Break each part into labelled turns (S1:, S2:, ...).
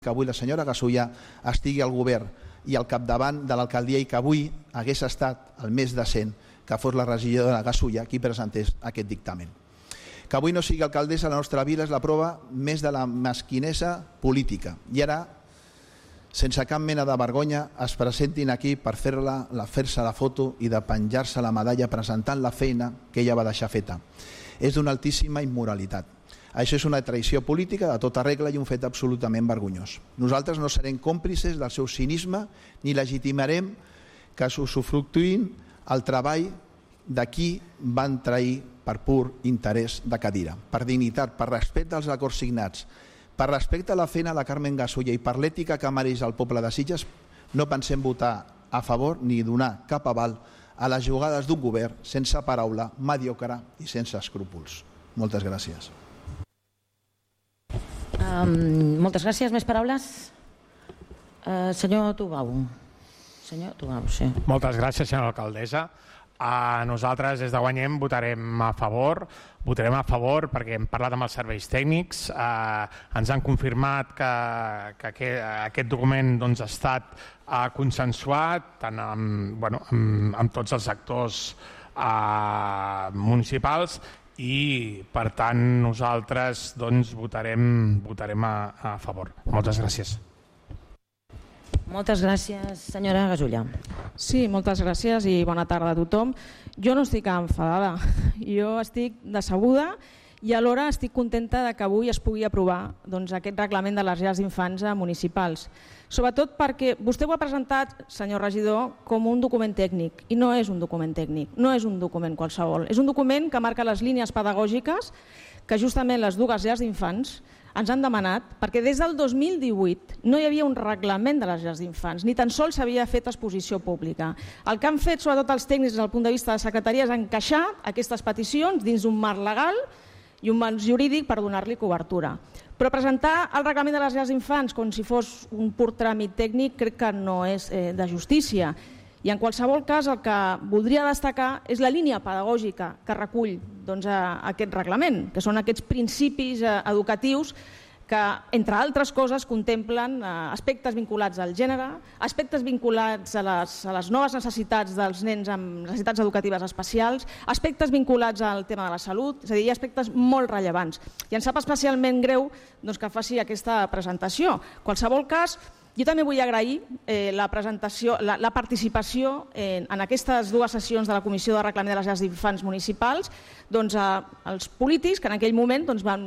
S1: que avui la senyora Gasulla estigui al govern i al capdavant de l'alcaldia i que avui hagués estat el més decent que fos la regidora Gasulla qui presentés aquest dictamen. Que avui no sigui alcaldessa a la nostra vila és la prova més de la mesquinesa política i ara, sense cap mena de vergonya, es presentin aquí per fer-se la foto i de penjar-se la medalla presentant la feina que ella va deixar feta. És d'una altíssima immoralitat. Això és una traïció política de tota regla i un fet absolutament vergonyós. Nosaltres no serem còmplices del seu cinisme ni legitimarem que s'usufructuïn el treball de qui van trair per pur interès de cadira, per dignitat, per respecte als acords signats, per respecte a la feina de Carmen Gasulla i per l'ètica que mereix el poble de Sitges, no pensem votar a favor ni donar cap aval a les jugades d'un govern sense paraula, mediocre i sense escrúpols. Moltes gràcies.
S2: Moltes gràcies. Més paraules? Senyor Tubau. Sí.
S3: Moltes gràcies, senyora alcaldessa. Nosaltres des de Guanyem votarem a favor perquè hem parlat amb els serveis tècnics, ens han confirmat que aquest document ha estat consensuat amb tots els actors municipals i per tant nosaltres votarem a favor. Moltes gràcies.
S2: Moltes gràcies, senyora Gasulla.
S4: Sí, moltes gràcies i bona tarda a tothom. Jo no estic enfadada, jo estic decebuda i alhora estic contenta que avui es pugui aprovar aquest reglament de les llars d'infants municipals. Sobretot perquè vostè ho ha presentat, senyor regidor, com un document tècnic i no és un document tècnic, no és un document qualsevol. És un document que marca les línies pedagògiques que justament les dues llars d'infants ens han demanat, perquè des del 2018 no hi havia un reglament de les llars d'infants, ni tan sols s'havia fet exposició pública. El que han fet, sobretot els tècnics des del punt de vista de secretaria, és encaixar aquestes peticions dins d'un marc legal i un marc jurídic per donar-li cobertura. Però presentar el reglament de les llars d'infants com si fos un pur tràmit tècnic crec que no és de justícia. I en qualsevol cas el que voldria destacar és la línia pedagògica que recull aquest reglament, que són aquests principis educatius que, entre altres coses, contemplen aspectes vinculats al gènere, aspectes vinculats a les noves necessitats dels nens amb necessitats educatives especials, aspectes vinculats al tema de la salut, és a dir, hi ha aspectes molt rellevants. I ens sap especialment greu que faci aquesta presentació. En qualsevol cas, jo també vull agrair la participació en aquestes dues sessions de la Comissió de Reglament de les Llars d'Infants Municipals als polítics que en aquell moment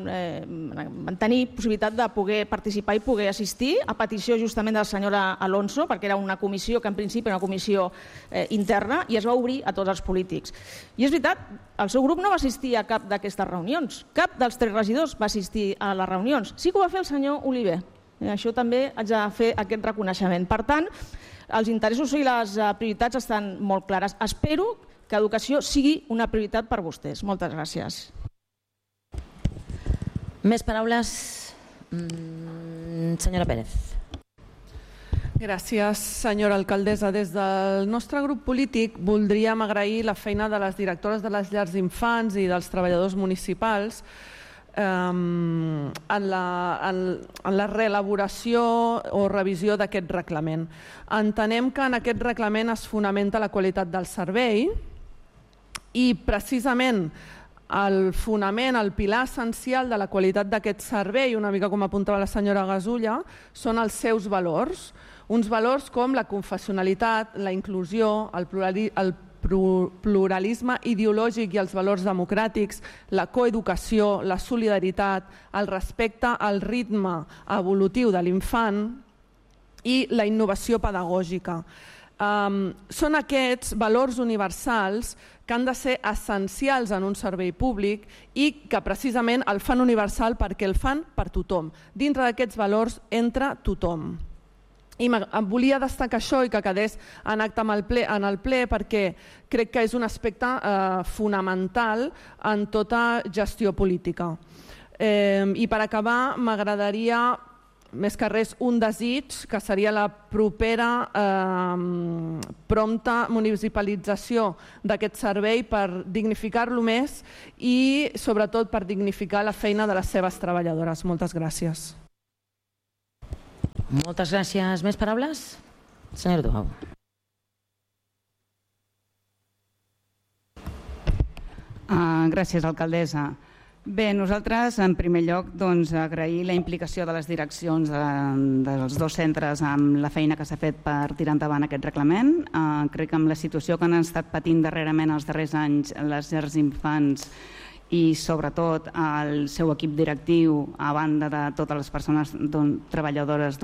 S4: van tenir possibilitat de poder participar i poder assistir a petició justament de la senyora Alonso, perquè era una comissió que en principi era una comissió interna i es va obrir a tots els polítics. I és veritat, el seu grup no va assistir a cap d'aquestes reunions, cap dels 3 regidors va assistir a les reunions. Sí que ho va fer el senyor Oliver. Això també haig de fer aquest reconeixement. Per tant, els interessos i les prioritats estan molt clares. Espero que educació sigui una prioritat per vostès. Moltes gràcies.
S2: Més paraules? Senyora Pérez.
S5: Gràcies, senyora alcaldessa. Des del nostre grup polític voldríem agrair la feina de les directores de les llars d'infants i dels treballadors municipals en la reelaboració o revisió d'aquest reglament. Entenem que en aquest reglament es fonamenta la qualitat del servei i precisament el fonament, el pilar essencial de la qualitat d'aquest servei, una mica com apuntava la senyora Gasulla, són els seus valors. Uns valors com la confessionalitat, la inclusió, el pluralisme ideològic i els valors democràtics, la coeducació, la solidaritat, el respecte al ritme evolutiu de l'infant i la innovació pedagògica. Són aquests valors universals que han de ser essencials en un servei públic i que precisament el fan universal perquè el fan per tothom. Dintre d'aquests valors entra tothom. I volia destacar això i que quedés en acte en el ple perquè crec que és un aspecte fonamental en tota gestió política. I per acabar m'agradaria més que res un desig, que seria la propera prompta municipalització d'aquest servei per dignificar-lo més i sobretot per dignificar la feina de les seves treballadores. Moltes gràcies.
S2: Moltes gràcies. Més paraules? Senyor Duau.
S6: Gràcies, alcaldessa. Bé, nosaltres, en primer lloc, agrair la implicació de les direccions dels dos centres amb la feina que s'ha fet per tirar endavant aquest reglament. Crec que amb la situació que han estat patint darrerament els darrers anys les llars d'infants i sobretot el seu equip directiu, a banda de totes les persones treballadores,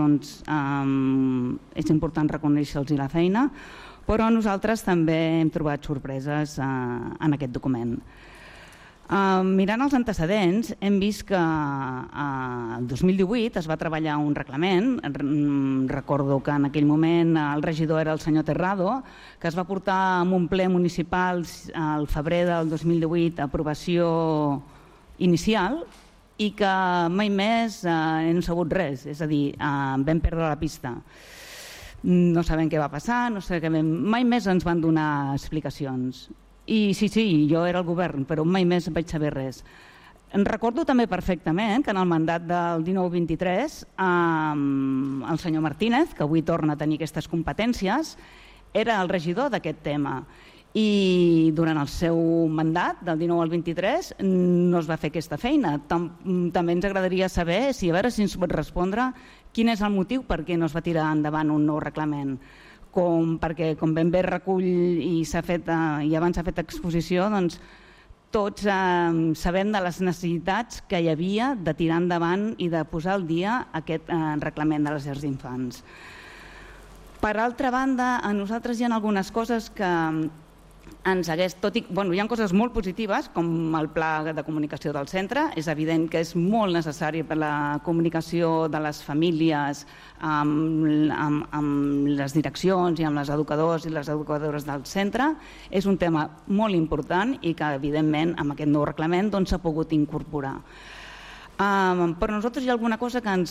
S6: és important reconèixer-los la feina, però nosaltres també hem trobat sorpreses en aquest document. Mirant els antecedents, hem vist que el 2018 es va treballar un reglament. Recordo que en aquell moment el regidor era el senyor Terrado, que es va portar en un ple municipal al febrer del 2018 a aprovació inicial i que mai més hem sabut res, és a dir, vam perdre la pista. No sabem què va passar, mai més ens van donar explicacions. I sí, jo era al govern, però mai més vaig saber res. Recordo també perfectament que en el mandat del 19-23 el senyor Martínez, que avui torna a tenir aquestes competències, era el regidor d'aquest tema. I durant el seu mandat, del 19 al 23, no es va fer aquesta feina. També ens agradaria saber, a veure si ens pot respondre, quin és el motiu per què no es va tirar endavant un nou reglament. Perquè com ben bé recull i abans s'ha fet exposició, tots sabem de les necessitats que hi havia de tirar endavant i de posar al dia aquest reglament de les llars d'infants. Per altra banda, a nosaltres hi ha algunes coses que hi ha coses molt positives, com el pla de comunicació del centre. És evident que és molt necessari per la comunicació de les famílies amb les direccions i amb els educadors i les educadores del centre. És un tema molt important i que, evidentment, amb aquest nou reglament s'ha pogut incorporar. Per nosaltres hi ha alguna cosa que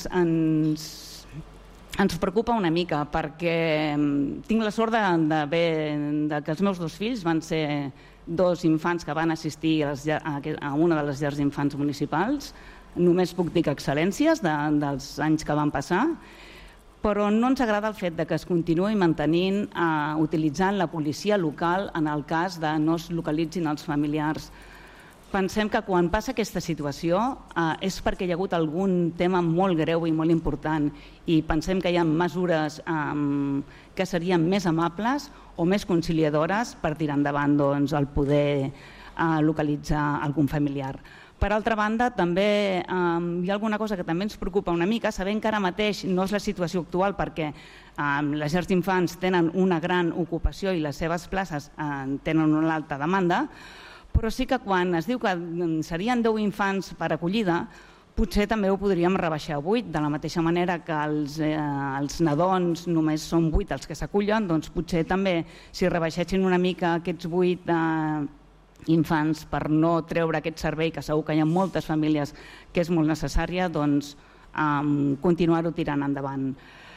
S6: ens preocupa una mica, perquè tinc la sort que els meus dos fills van ser dos infants que van assistir a una de les llars d'infants municipals. Només puc dir que excel·lències dels anys que van passar, però no ens agrada el fet que es continuï mantenint utilitzant la policia local en el cas de no es localitzin els familiars. Pensem que quan passa aquesta situació és perquè hi ha hagut algun tema molt greu i molt important i pensem que hi ha mesures que serien més amables o més conciliadores per tirar endavant el poder localitzar algun familiar. Per altra banda, també hi ha alguna cosa que també ens preocupa una mica, sabent que ara mateix no és la situació actual perquè les llars d'infants tenen una gran ocupació i les seves places tenen una alta demanda, però sí que quan es diu que serien 10 infants per acollida, potser també ho podríem rebaixar a 8, de la mateixa manera que els nadons només són 8 els que s'acullen, doncs potser també si rebaixessin una mica aquests 8 infants per no treure aquest servei, que segur que hi ha moltes famílies que és molt necessària, doncs continuar-ho tirant endavant.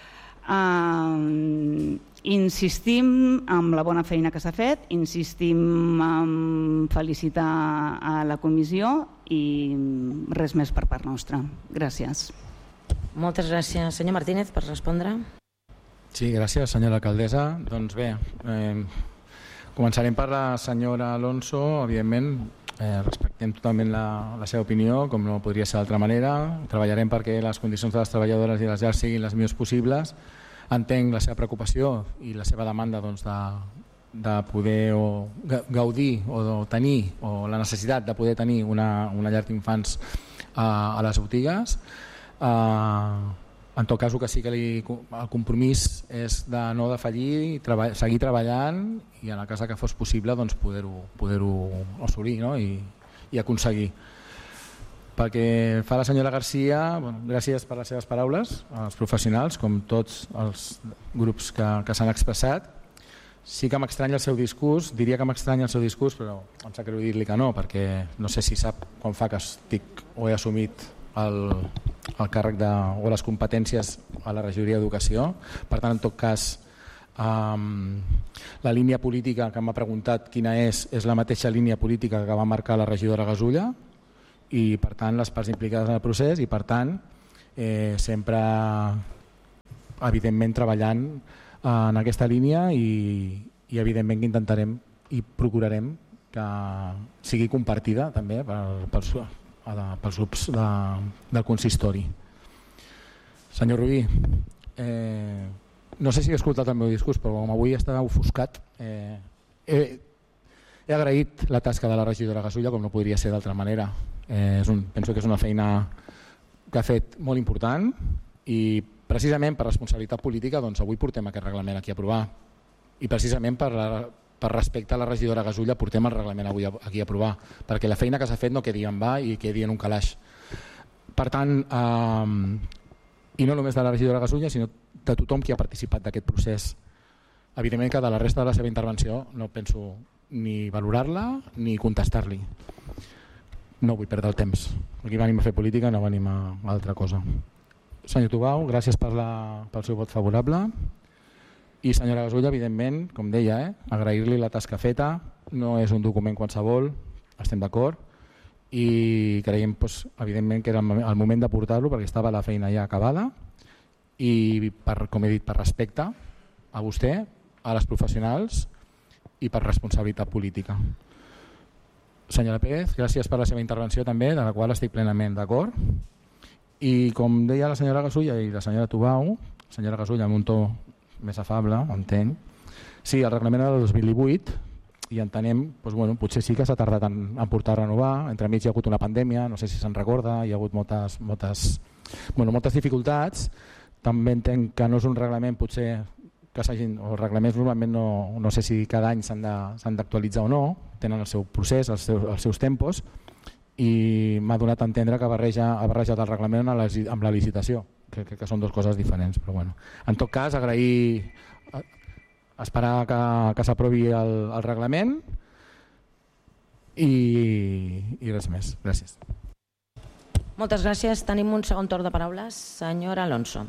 S6: Insistim en la bona feina que s'ha fet, insistim en felicitar a la comissió i res més per part nostra. Gràcies.
S2: Moltes gràcies. Senyor Martínez, per respondre.
S7: Sí, gràcies, senyora alcaldessa. Doncs bé, començarem per la senyora Alonso. Evidentment, respectem totalment la seva opinió, com no podria ser d'altra manera. Treballarem perquè les condicions de les treballadores i les llars siguin les millors possibles. Entenc la seva preocupació i la seva demanda de poder gaudir o tenir, o la necessitat de poder tenir una llar d'infants a les botigues. En tot cas, el que sí que el compromís és de no defallir, seguir treballant i en el cas que fos possible poder-ho assolir i aconseguir. Pel que fa la senyora Garcia, gràcies per les seves paraules, als professionals, com tots els grups que s'han expressat. Sí que m'estranya el seu discurs, diria que m'estranya el seu discurs, però em sap greu dir-li que no, perquè no sé si sap quan fa que estic o he assumit el càrrec o les competències a la regidoria d'Educació. Per tant, en tot cas, la línia política que m'ha preguntat quina és la mateixa línia política que va marcar la regidora Gasulla, i per tant les parts implicades en el procés, i per tant sempre evidentment treballant en aquesta línia i evidentment que intentarem i procurarem que sigui compartida també pels grups del consistori. Senyor Rubí, no sé si he escoltat el meu discurs, però com avui està ofuscat, he agraït la tasca de la regidora Gasulla, com no podria ser d'altra manera. Penso que és una feina que ha fet molt important i precisament per responsabilitat política doncs avui portem aquest reglament aquí a aprovar i precisament per respecte a la regidora Gasulla portem el reglament avui aquí a aprovar perquè la feina que s'ha fet no quedi en va i quedi en un calaix. Per tant, i no només de la regidora Gasulla sinó de tothom qui ha participat d'aquest procés. Evidentment que de la resta de la seva intervenció no penso ni valorar-la ni contestar-li. No vull perdre el temps. Aquí venim a fer política, no venim a altra cosa. Senyor Tubau, gràcies pel seu vot favorable. I senyora Gasulla, evidentment, com deia, agrair-li la tasca feta. No és un document qualsevol, estem d'acord. I creiem, evidentment, que era el moment de portar-lo perquè estava la feina ja acabada. I, com he dit, per respecte a vostè, a les professionals i per responsabilitat política. Senyora Pérez, gràcies per la seva intervenció també, de la qual estic plenament d'acord. I com deia la senyora Gasulla i la senyora Tubau, senyora Gasulla amb un to més afable, entenc. Sí, el reglament era del 2018 i entenem, potser sí que s'ha tardat en portar a renovar, entremig hi ha hagut una pandèmia, no sé si se'n recorda, hi ha hagut moltes dificultats. També entenc que no és un reglament potser que s'hagin, o reglaments normalment no sé si cada any s'han d'actualitzar o no, tenen el seu procés, els seus tempos, i m'ha donat a entendre que ha barrejat el reglament amb la licitació, que són dues coses diferents. Però bueno, en tot cas, agrair, esperar que s'aprovi el reglament i res més. Gràcies.
S2: Moltes gràcies. Tenim un segon torn de paraules. Senyora Alonso.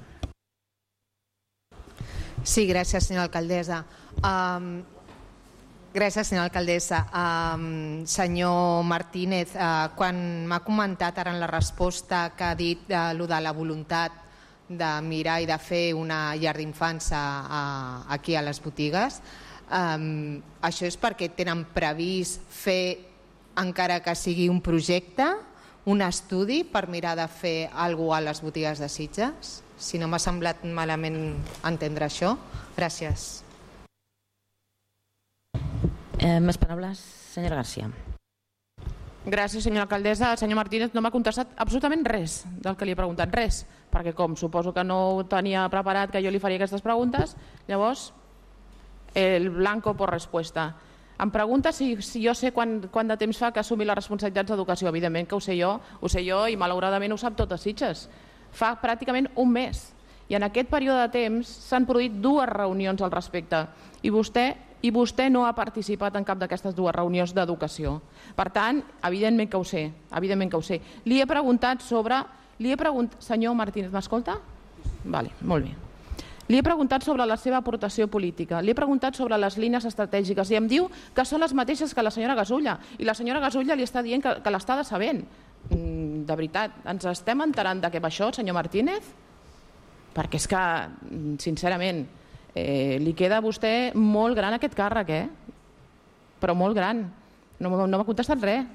S8: Sí, gràcies, senyora alcaldessa. Gràcies, senyora alcaldessa. Senyor Martínez, quan m'ha comentat ara en la resposta que ha dit allò de la voluntat de mirar i de fer una llar d'infants aquí a les botigues, això és perquè tenen previst fer, encara que sigui un projecte, un estudi per mirar de fer alguna cosa a les botigues de Sitges? Si no m'ha semblat malament entendre això. Gràcies.
S2: Més paraules? Senyora García.
S9: Gràcies, senyora alcaldessa. El senyor Martínez no m'ha contestat absolutament res del que li he preguntat, res, perquè com suposo que no tenia preparat que jo li faria aquestes preguntes, llavors el blanco por respuesta. Em pregunta si jo sé quant de temps fa que assumir les responsabilitats d'educació. Evidentment que ho sé jo i malauradament ho sap tot a Sitges. Fa pràcticament un mes i en aquest període de temps s'han produït 2 reunions al respecte i vostè no ha participat en cap d'aquestes 2 reunions d'educació. Per tant, evidentment que ho sé, Li he preguntat sobre... Senyor Martínez, m'escolta? Vale, molt bé. Li he preguntat sobre la seva aportació política, li he preguntat sobre les línies estratègiques i em diu que són les mateixes que la senyora Gasulla i la senyora Gasulla li està dient que l'està decebent. De veritat, ens estem enterant de què va això, senyor Martínez? Perquè és que, sincerament, li queda a vostè molt gran aquest càrrec, però molt gran. No m'ha contestat res.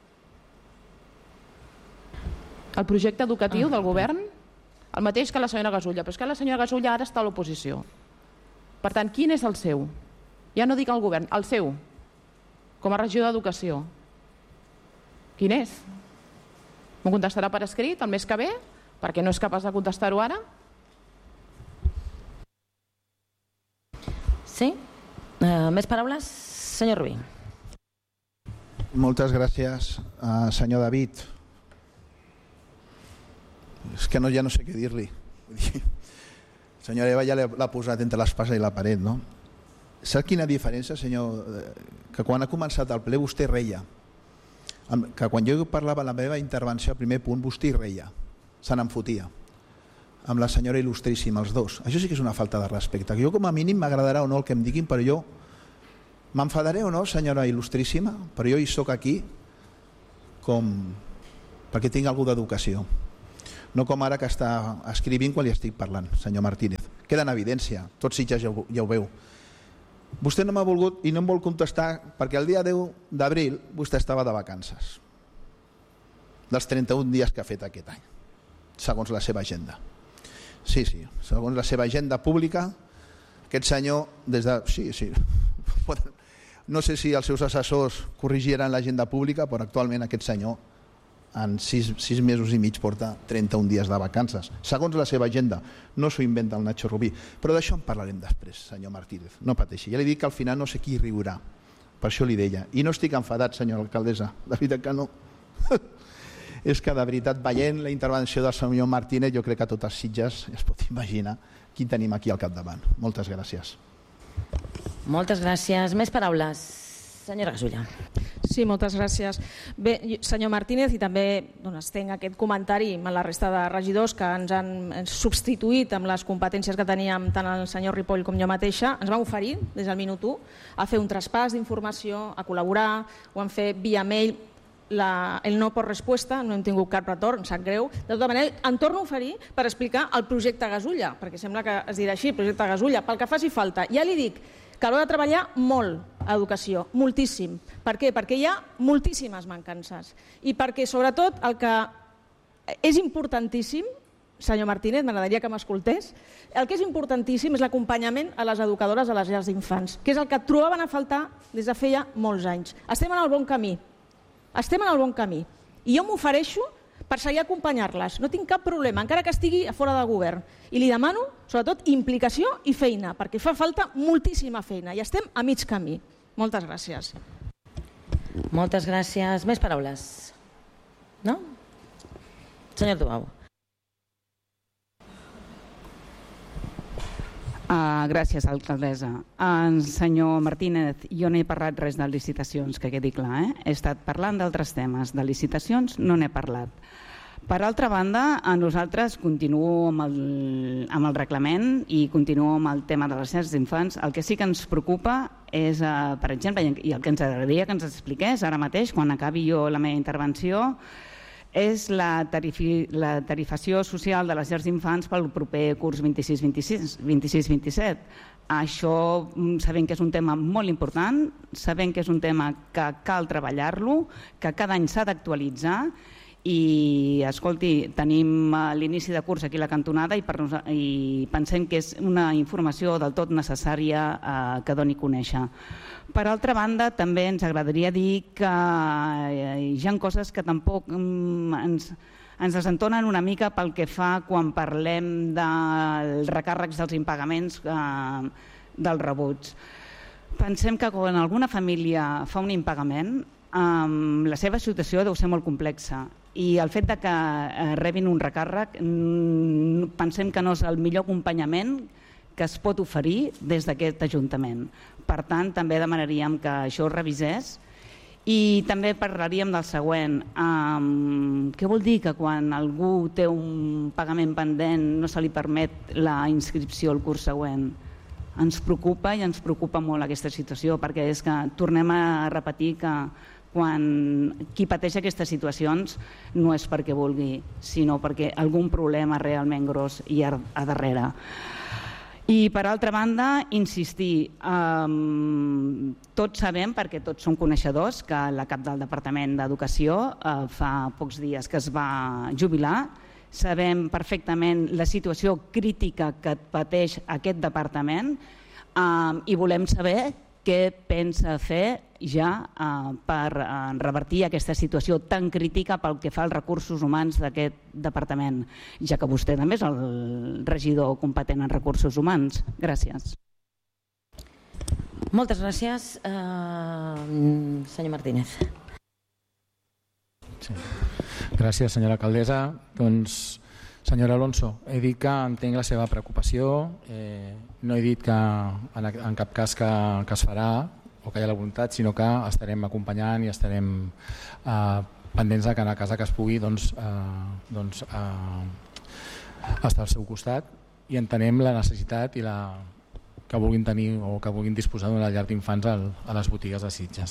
S9: El projecte educatiu del govern, el mateix que la senyora Gasulla, però és que la senyora Gasulla ara està a l'oposició. Per tant, quin és el seu? Ja no dic el govern, el seu, com a regidor d'Educació. Quin és? M'ho contestarà per escrit el mes que ve, perquè no és capaç de contestar-ho ara?
S2: Sí? Més paraules? Senyor Rubí.
S1: Moltes gràcies, senyor David. És que ja no sé què dir-li. Senyora Eva ja l'ha posat entre l'espasa i la paret, no? Sap quina diferència, senyor? Que quan ha començat el ple vostè reia. Que quan jo parlava en la meva intervenció al primer punt vostè reia, se n'enfotia amb la senyora il·lustríssima, els dos. Això sí que és una falta de respecte. Jo com a mínim m'agradarà o no el que em diguin, però jo m'enfadaré o no, senyora il·lustríssima, però jo hi soc aquí perquè tinc alguna d'educació. No com ara que està escrivint quan li estic parlant, senyor Martínez. queda en evidència, tots Sitges ja ho veu. Vostè no m'ha volgut i no em vol contestar perquè el dia 10 d'abril vostè estava de vacances, dels 31 dies que ha fet aquest any, segons la seva agenda. Sí, segons la seva agenda pública, aquest senyor, no sé si els seus assessors corrigiran l'agenda pública, però actualment aquest senyor en 6 mesos i mig porta 31 dies de vacances, segons la seva agenda. No s'ho inventa el Nacho Rubí, però d'això en parlarem després, senyor Martínez, no pateixi. Ja li dic que al final no sé qui riurà, per això li deia. I no estic enfadat, senyora alcaldessa, de veritat que no. És que de veritat, veient la intervenció del senyor Martínez, jo crec que tots els Sitges es pot imaginar qui tenim aquí al capdavant. Moltes gràcies.
S2: Moltes gràcies. Més paraules. Senyora Gasulla.
S4: Sí, moltes gràcies. Bé, senyor Martínez, i també estenc aquest comentari amb la resta de regidors que ens han substituït amb les competències que teníem tant el senyor Ripoll com jo mateixa. Ens vam oferir des del minut 1 a fer un traspàs d'informació, a col·laborar, ho vam fer via mail. El no per resposta, no hem tingut cap retorn, em sap greu. De tota manera, em torno a oferir per explicar el projecte Gasulla, perquè sembla que es dirà així, el projecte Gasulla, pel que faci falta. Ja li dic que haurà de treballar molt a educació, moltíssim. Per què? Perquè hi ha moltíssimes mancances. I perquè, sobretot, el que és importantíssim, senyor Martínez, m'agradaria que m'escoltés, el que és importantíssim és l'acompanyament a les educadores a les llars d'infants, que és el que trobaven a faltar des de feia molts anys. Estem en el bon camí. Estem en el bon camí i jo m'ofereixo per seguir acompanyar-les, no tinc cap problema, encara que estigui a fora del govern. I li demano, sobretot, implicació i feina, perquè fa falta moltíssima feina i estem a mig camí. Moltes gràcies.
S2: Moltes gràcies. Més paraules? No? Senyor Tubau.
S6: Gràcies, alcaldessa. Senyor Martínez, jo no he parlat res de licitacions, que quedi clar. He estat parlant d'altres temes. De licitacions no n'he parlat. Per altra banda, nosaltres continuo amb el reglament i continuo amb el tema de les llars d'infants. El que sí que ens preocupa és, per exemple, i el que ens agradaria que ens expliqués ara mateix, quan acabi jo la meva intervenció, és la tarifació social de les llars d'infants pel proper curs 26-27. Això sabem que és un tema molt important, sabem que és un tema que cal treballar-lo, que cada any s'ha d'actualitzar i, escolti, tenim l'inici de curs aquí a la cantonada i pensem que és una informació del tot necessària que doni a conèixer. Per altra banda, també ens agradaria dir que hi ha coses que tampoc ens desentonen una mica pel que fa quan parlem dels recàrrecs dels impagaments dels rebuts. Pensem que quan alguna família fa un impagament, la seva situació deu ser molt complexa i el fet que rebin un recàrrec pensem que no és el millor acompanyament que es pot oferir des d'aquest Ajuntament. Per tant, també demanaríem que això es revisés i també parlaríem del següent. Què vol dir que quan algú té un pagament pendent no se li permet la inscripció al curs següent? Ens preocupa i ens preocupa molt aquesta situació perquè és que tornem a repetir que quan qui pateix aquestes situacions no és perquè vulgui, sinó perquè algun problema realment gros hi ha a darrere. I per altra banda, insistir, tots sabem, perquè tots som coneixedors, que la cap del Departament d'Educació fa pocs dies que es va jubilar. Sabem perfectament la situació crítica que pateix aquest departament i volem saber què pensa fer ja per revertir aquesta situació tan crítica pel que fa als recursos humans d'aquest departament, ja que vostè també és el regidor competent en recursos humans. Gràcies.
S2: Moltes gràcies. Senyor Martínez.
S7: Sí. Gràcies, senyora alcaldessa. Doncs, senyora Alonso, he dit que entenc la seva preocupació, no he dit que en cap cas que es farà o que hi ha la voluntat, sinó que estarem acompanyant i estarem pendents que en el cas que es pugui estar al seu costat i entenem la necessitat i que vulguin tenir o que vulguin disposar d'una llar d'infants a les botigues de Sitges.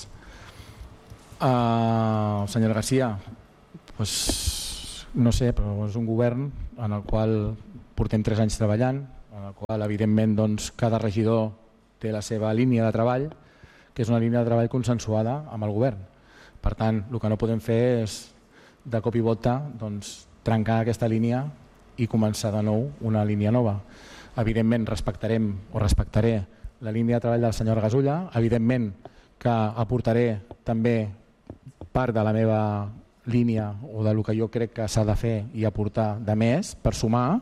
S7: Senyora Garcia, no sé, però és un govern en el qual portem 3 anys treballant, en el qual, evidentment, doncs, cada regidor té la seva línia de treball, que és una línia de treball consensuada amb el govern. Per tant, el que no podem fer és, de cop i volta, doncs, trencar aquesta línia i començar de nou una línia nova. Evidentment, respectaré la línia de treball de la senyora Gasulla, evidentment que aportaré també part de la meva línia o del que jo crec que s'ha de fer i aportar de més per sumar,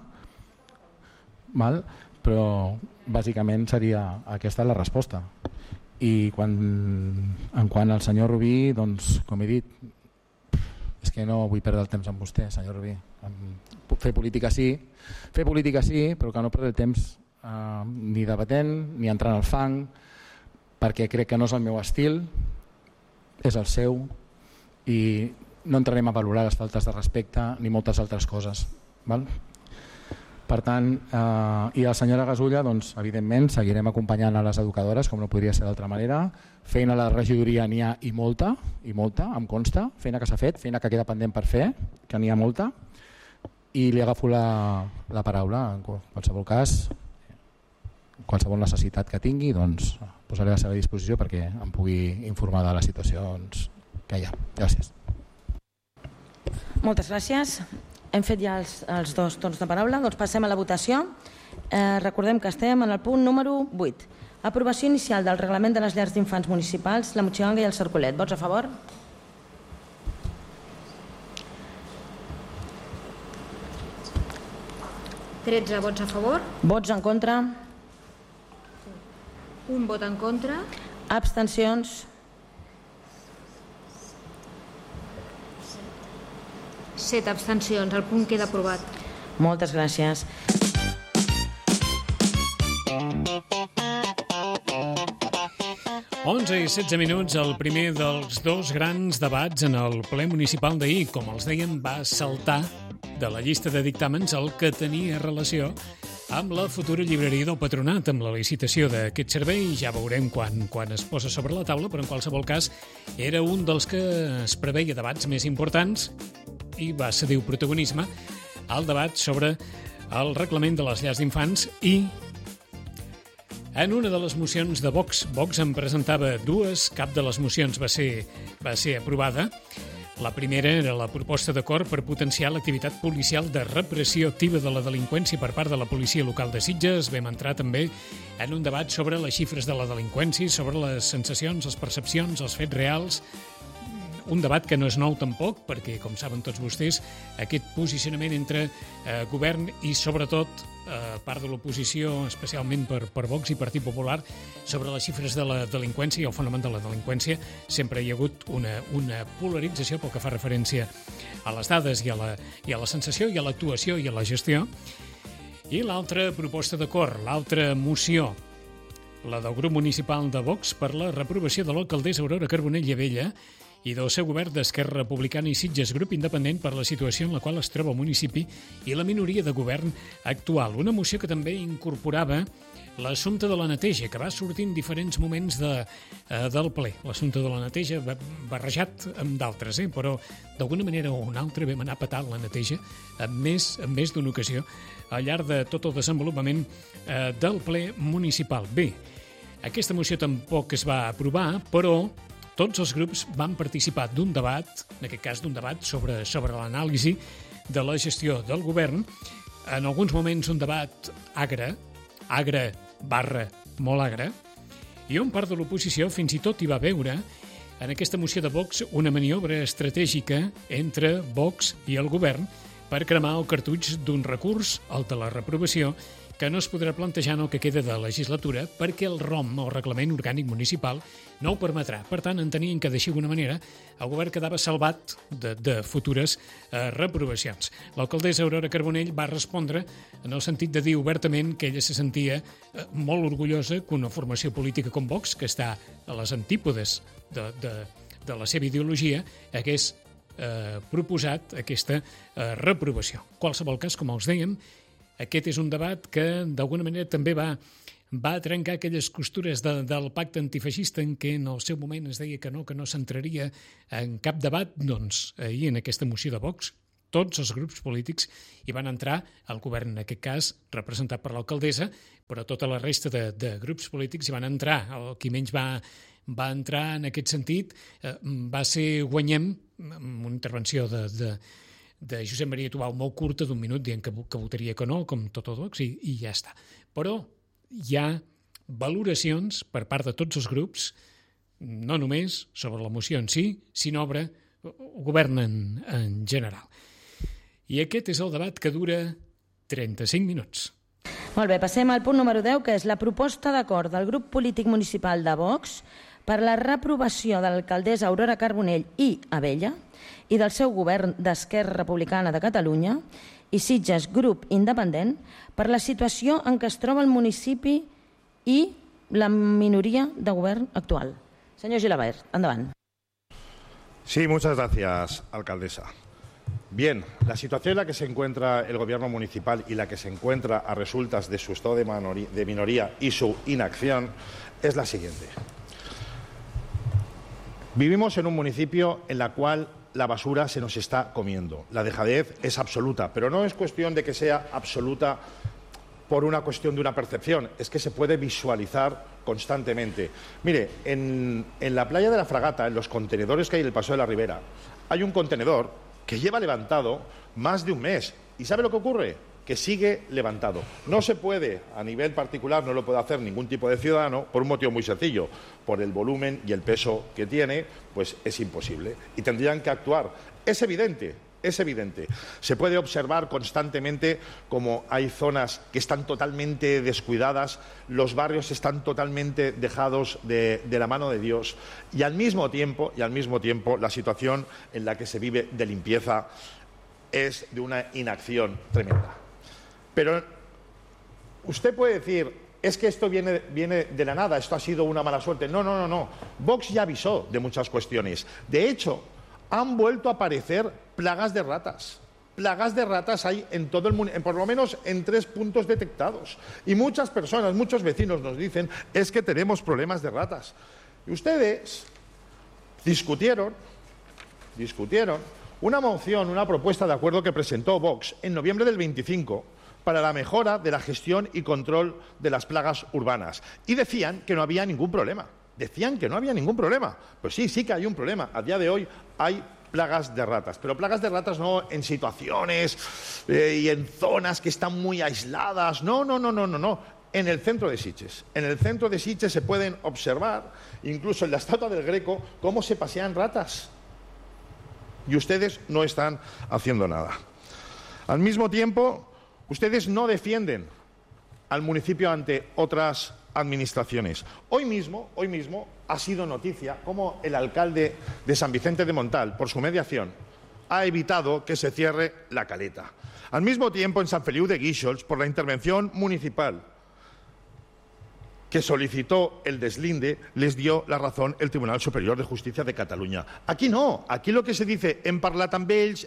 S7: però bàsicament seria aquesta la resposta. I en quant al senyor Rubí, doncs, com he dit, és que no vull perdre el temps amb vostè, senyor Rubí. Fer política sí, però que no perdre el temps ni debatent ni entrant al fang, perquè crec que no és el meu estil, és el seu, i no entrarem a valorar les faltes de respecte ni moltes altres coses. Val? Per tant, i a la senyora Gasulla, doncs, evidentment, seguirem acompanyant a les educadores, com no podria ser d'altra manera. Feina a la regidoria n'hi ha i molta, em consta, feina que s'ha fet, feina que queda pendent per fer, que n'hi ha molta, i li agafo la paraula. En qualsevol cas, qualsevol necessitat que tingui, doncs, posaré a la seva disposició perquè em pugui informar de les situacions que hi ha. Gràcies.
S2: Moltes gràcies. Hem fet ja els dos torns de paraula, doncs passem a la votació. Recordem que estem en el punt número 8. Aprovació inicial del reglament de les llars d'infants municipals, la Motxilanga i el Cercolet. Vots a favor?
S10: (13 vots a favor).
S2: Vots en contra?
S10: Un vot en contra.
S2: Abstencions?
S10: 7 abstencions. El punt queda aprovat.
S2: Moltes gràcies.
S11: Onze i 16 minuts, el primer dels dos grans debats en el ple municipal d'ahir. Com els dèiem, va saltar de la llista de dictàmens el que tenia relació amb la futura llibreria del Patronat, amb la licitació d'aquest servei. Ja veurem quan es posa sobre la taula, però en qualsevol cas era un dels que es preveia debats més importants i va cedir protagonisme al debat sobre el reglament de les llars d'infants. I en una de les mocions de Vox en presentava dues, cap de les mocions va ser aprovada. La primera era la proposta d'acord per potenciar l'activitat policial de repressió activa de la delinqüència per part de la policia local de Sitges. Vam entrar també en un debat sobre les xifres de la delinqüència, sobre les sensacions, les percepcions, els fets reals. Un debat que no és nou tampoc, perquè, com saben tots vostès, aquest posicionament entre govern i, sobretot, part de l'oposició, especialment per Vox i Partit Popular, sobre les xifres de la delinqüència i el fenomen de la delinqüència, sempre hi ha hagut una polarització pel que fa referència a les dades i a la sensació i a l'actuació i a la gestió. I l'altra proposta d'acord, l'altra moció, la del grup municipal de Vox per la reprovació de l'alcaldessa Aurora Carbonell i Abella i del seu govern d'Esquerra Republicana i Sitges Grup Independent per la situació en la qual es troba el municipi i la minoria de govern actual. Una moció que també incorporava l'assumpte de la neteja, que va sortir en diferents moments del ple. L'assumpte de la neteja barrejat amb d'altres, però d'alguna manera o una altra vam anar patant la neteja en més d'una ocasió al llarg de tot el desenvolupament del ple municipal. Bé, aquesta moció tampoc es va aprovar, però tots els grups van participar d'un debat, en aquest cas d'un debat sobre l'anàlisi de la gestió del govern. En alguns moments un debat agre / molt agre, i on part de l'oposició fins i tot hi va veure en aquesta moció de Vox una maniobra estratègica entre Vox i el govern per cremar el cartutx d'un recurs, el de la reprovació, que no es podrà plantejar en el que queda de legislatura perquè el ROM, el Reglament Orgànic Municipal, no ho permetrà. Per tant, entenien que d'així d'alguna manera el govern quedava salvat de futures reprovacions. L'alcaldessa Aurora Carbonell va respondre en el sentit de dir obertament que ella se sentia molt orgullosa que una formació política com Vox, que està a les antípodes de la seva ideologia, hagués proposat aquesta reprovació. En qualsevol cas, com els dèiem, aquest és un debat que d'alguna manera també va trencar aquelles costures del pacte antifeixista en què en el seu moment es deia que no s'entraria en cap debat. Doncs ahir en aquesta moció de Vox tots els grups polítics hi van entrar, el govern en aquest cas representat per l'alcaldessa, però tota la resta de grups polítics hi van entrar. El qui menys va entrar en aquest sentit va ser Guanyem, amb una intervenció de Josep Maria Tubau molt curta d'un minut dient que votaria que no, com tot Vox, i ja està. Però hi ha valoracions per part de tots els grups, no només sobre la moció en si, sinó sobre el govern en general. I aquest és el debat que dura 35 minuts.
S2: Molt bé, passem al punt número 10, que és la proposta d'acord del grup polític municipal de Vox per la reprovació de l'alcaldessa Aurora Carbonell i Abella i del seu govern d'Esquerra Republicana de Catalunya i Sitges Grup Independent per la situació en què es troba el municipi i la minoria de govern actual. Senyor Gilabert, endavant.
S12: Sí, muchas gracias, alcaldesa. Bien, la situación en la que se encuentra el gobierno municipal y la que se encuentra a resultas de su estado de minoría y su inacción es la siguiente. Vivimos en un municipio en el cual la basura se nos está comiendo. La dejadez es absoluta, pero no es cuestión de que sea absoluta por una cuestión de una percepción, es que se puede visualizar constantemente. Mire, en la playa de la Fragata, en los contenedores que hay en el Paseo de la Ribera, hay un contenedor que lleva levantado más de un mes. ¿Y sabe lo que ocurre? Que sigue levantado. No se puede, a nivel particular, no lo puede hacer ningún tipo de ciudadano, por un motivo muy sencillo. Por el volumen y el peso que tiene, pues es imposible. Y tendrían que actuar. Es evidente. Es evidente. Se puede observar constantemente cómo hay zonas que están totalmente descuidadas, los barrios están totalmente dejados de la mano de Dios y al mismo tiempo la situación en la que se vive de limpieza es de una inacción tremenda. Pero usted puede decir, es que esto viene de la nada, esto ha sido una mala suerte. No. Vox ya avisó de muchas cuestiones. De hecho, han vuelto a aparecer plagas de ratas. Plagas de ratas hay en todo el mundo, por lo menos en 3 puntos detectados. Y muchas personas, muchos vecinos nos dicen, es que tenemos problemas de ratas. Y ustedes discutieron una moción, una propuesta de acuerdo que presentó Vox en noviembre del 25 para la mejora de la gestión y control de las plagas urbanas. Y decían que no había ningún problema. Pues sí que hay un problema. A día de hoy hay plagas de ratas, pero plagas de ratas no en situaciones y en zonas que están muy aisladas. No. En el centro de Sitges. En el centro de Sitges se pueden observar, incluso en la estatua del Greco, cómo se pasean ratas. Y ustedes no están haciendo nada. Al mismo tiempo, ustedes no defienden al municipio ante otras administraciones. Hoy mismo ha sido noticia cómo el alcalde de San Vicente de Montal, por su mediación, ha evitado que se cierre la caleta. Al mismo tiempo, en San Feliu de Guíxols, por la intervención municipal que solicitó el deslinde, les dio la razón el Tribunal Superior de Justicia de Cataluña. Aquí no, aquí lo que se dice, hem parlat amb ells,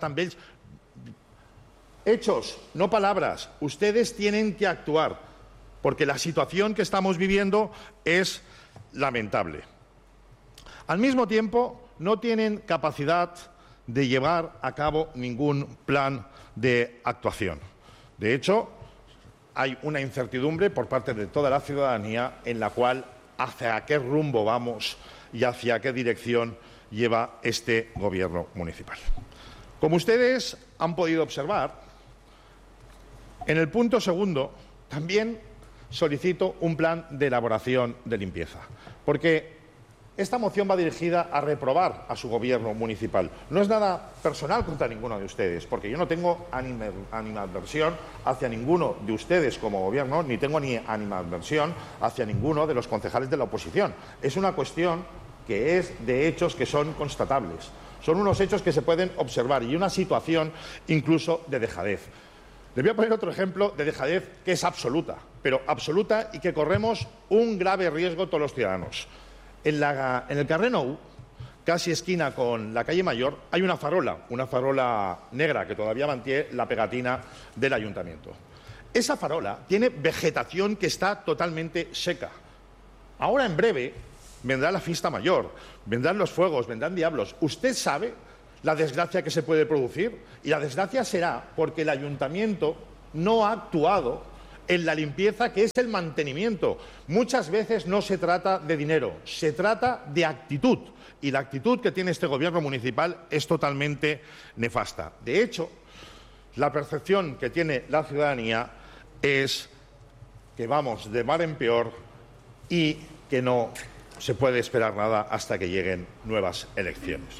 S12: hechos, no palabras. Ustedes tienen que actuar, porque la situación que estamos viviendo es lamentable. Al mismo tiempo, no tienen capacidad de llevar a cabo ningún plan de actuación. De hecho, hay una incertidumbre por parte de toda la ciudadanía en la cual hacia qué rumbo vamos y hacia qué dirección lleva este gobierno municipal. Como ustedes han podido observar, en el punto segundo también solicito un plan de elaboración de limpieza, porque esta moción va dirigida a reprobar a su gobierno municipal. No es nada personal contra ninguno de ustedes, porque yo no tengo animadversión hacia ninguno de ustedes como gobierno, ni tengo ni animadversión hacia ninguno de los concejales de la oposición. Es una cuestión que es de hechos que son constatables. Son unos hechos que se pueden observar y una situación incluso de dejadez. Les voy a poner otro ejemplo de dejadez que es absoluta, pero absoluta y que corremos un grave riesgo todos los ciudadanos. En el carrer Nou, casi esquina con la calle Mayor, hay una farola negra que todavía mantiene la pegatina del ayuntamiento. Esa farola tiene vegetación que está totalmente seca. Ahora en breve vendrá la fiesta mayor, vendrán los fuegos, vendrán diablos. ¿Usted sabe la desgracia que se puede producir. Y la desgracia será porque el ayuntamiento no ha actuado en la limpieza, que es el mantenimiento. Muchas veces no se trata de dinero, se trata de actitud. Y la actitud que tiene este gobierno municipal es totalmente nefasta. De hecho, la percepción que tiene la ciudadanía es que vamos de mal en peor y que no se puede esperar nada hasta que lleguen nuevas elecciones.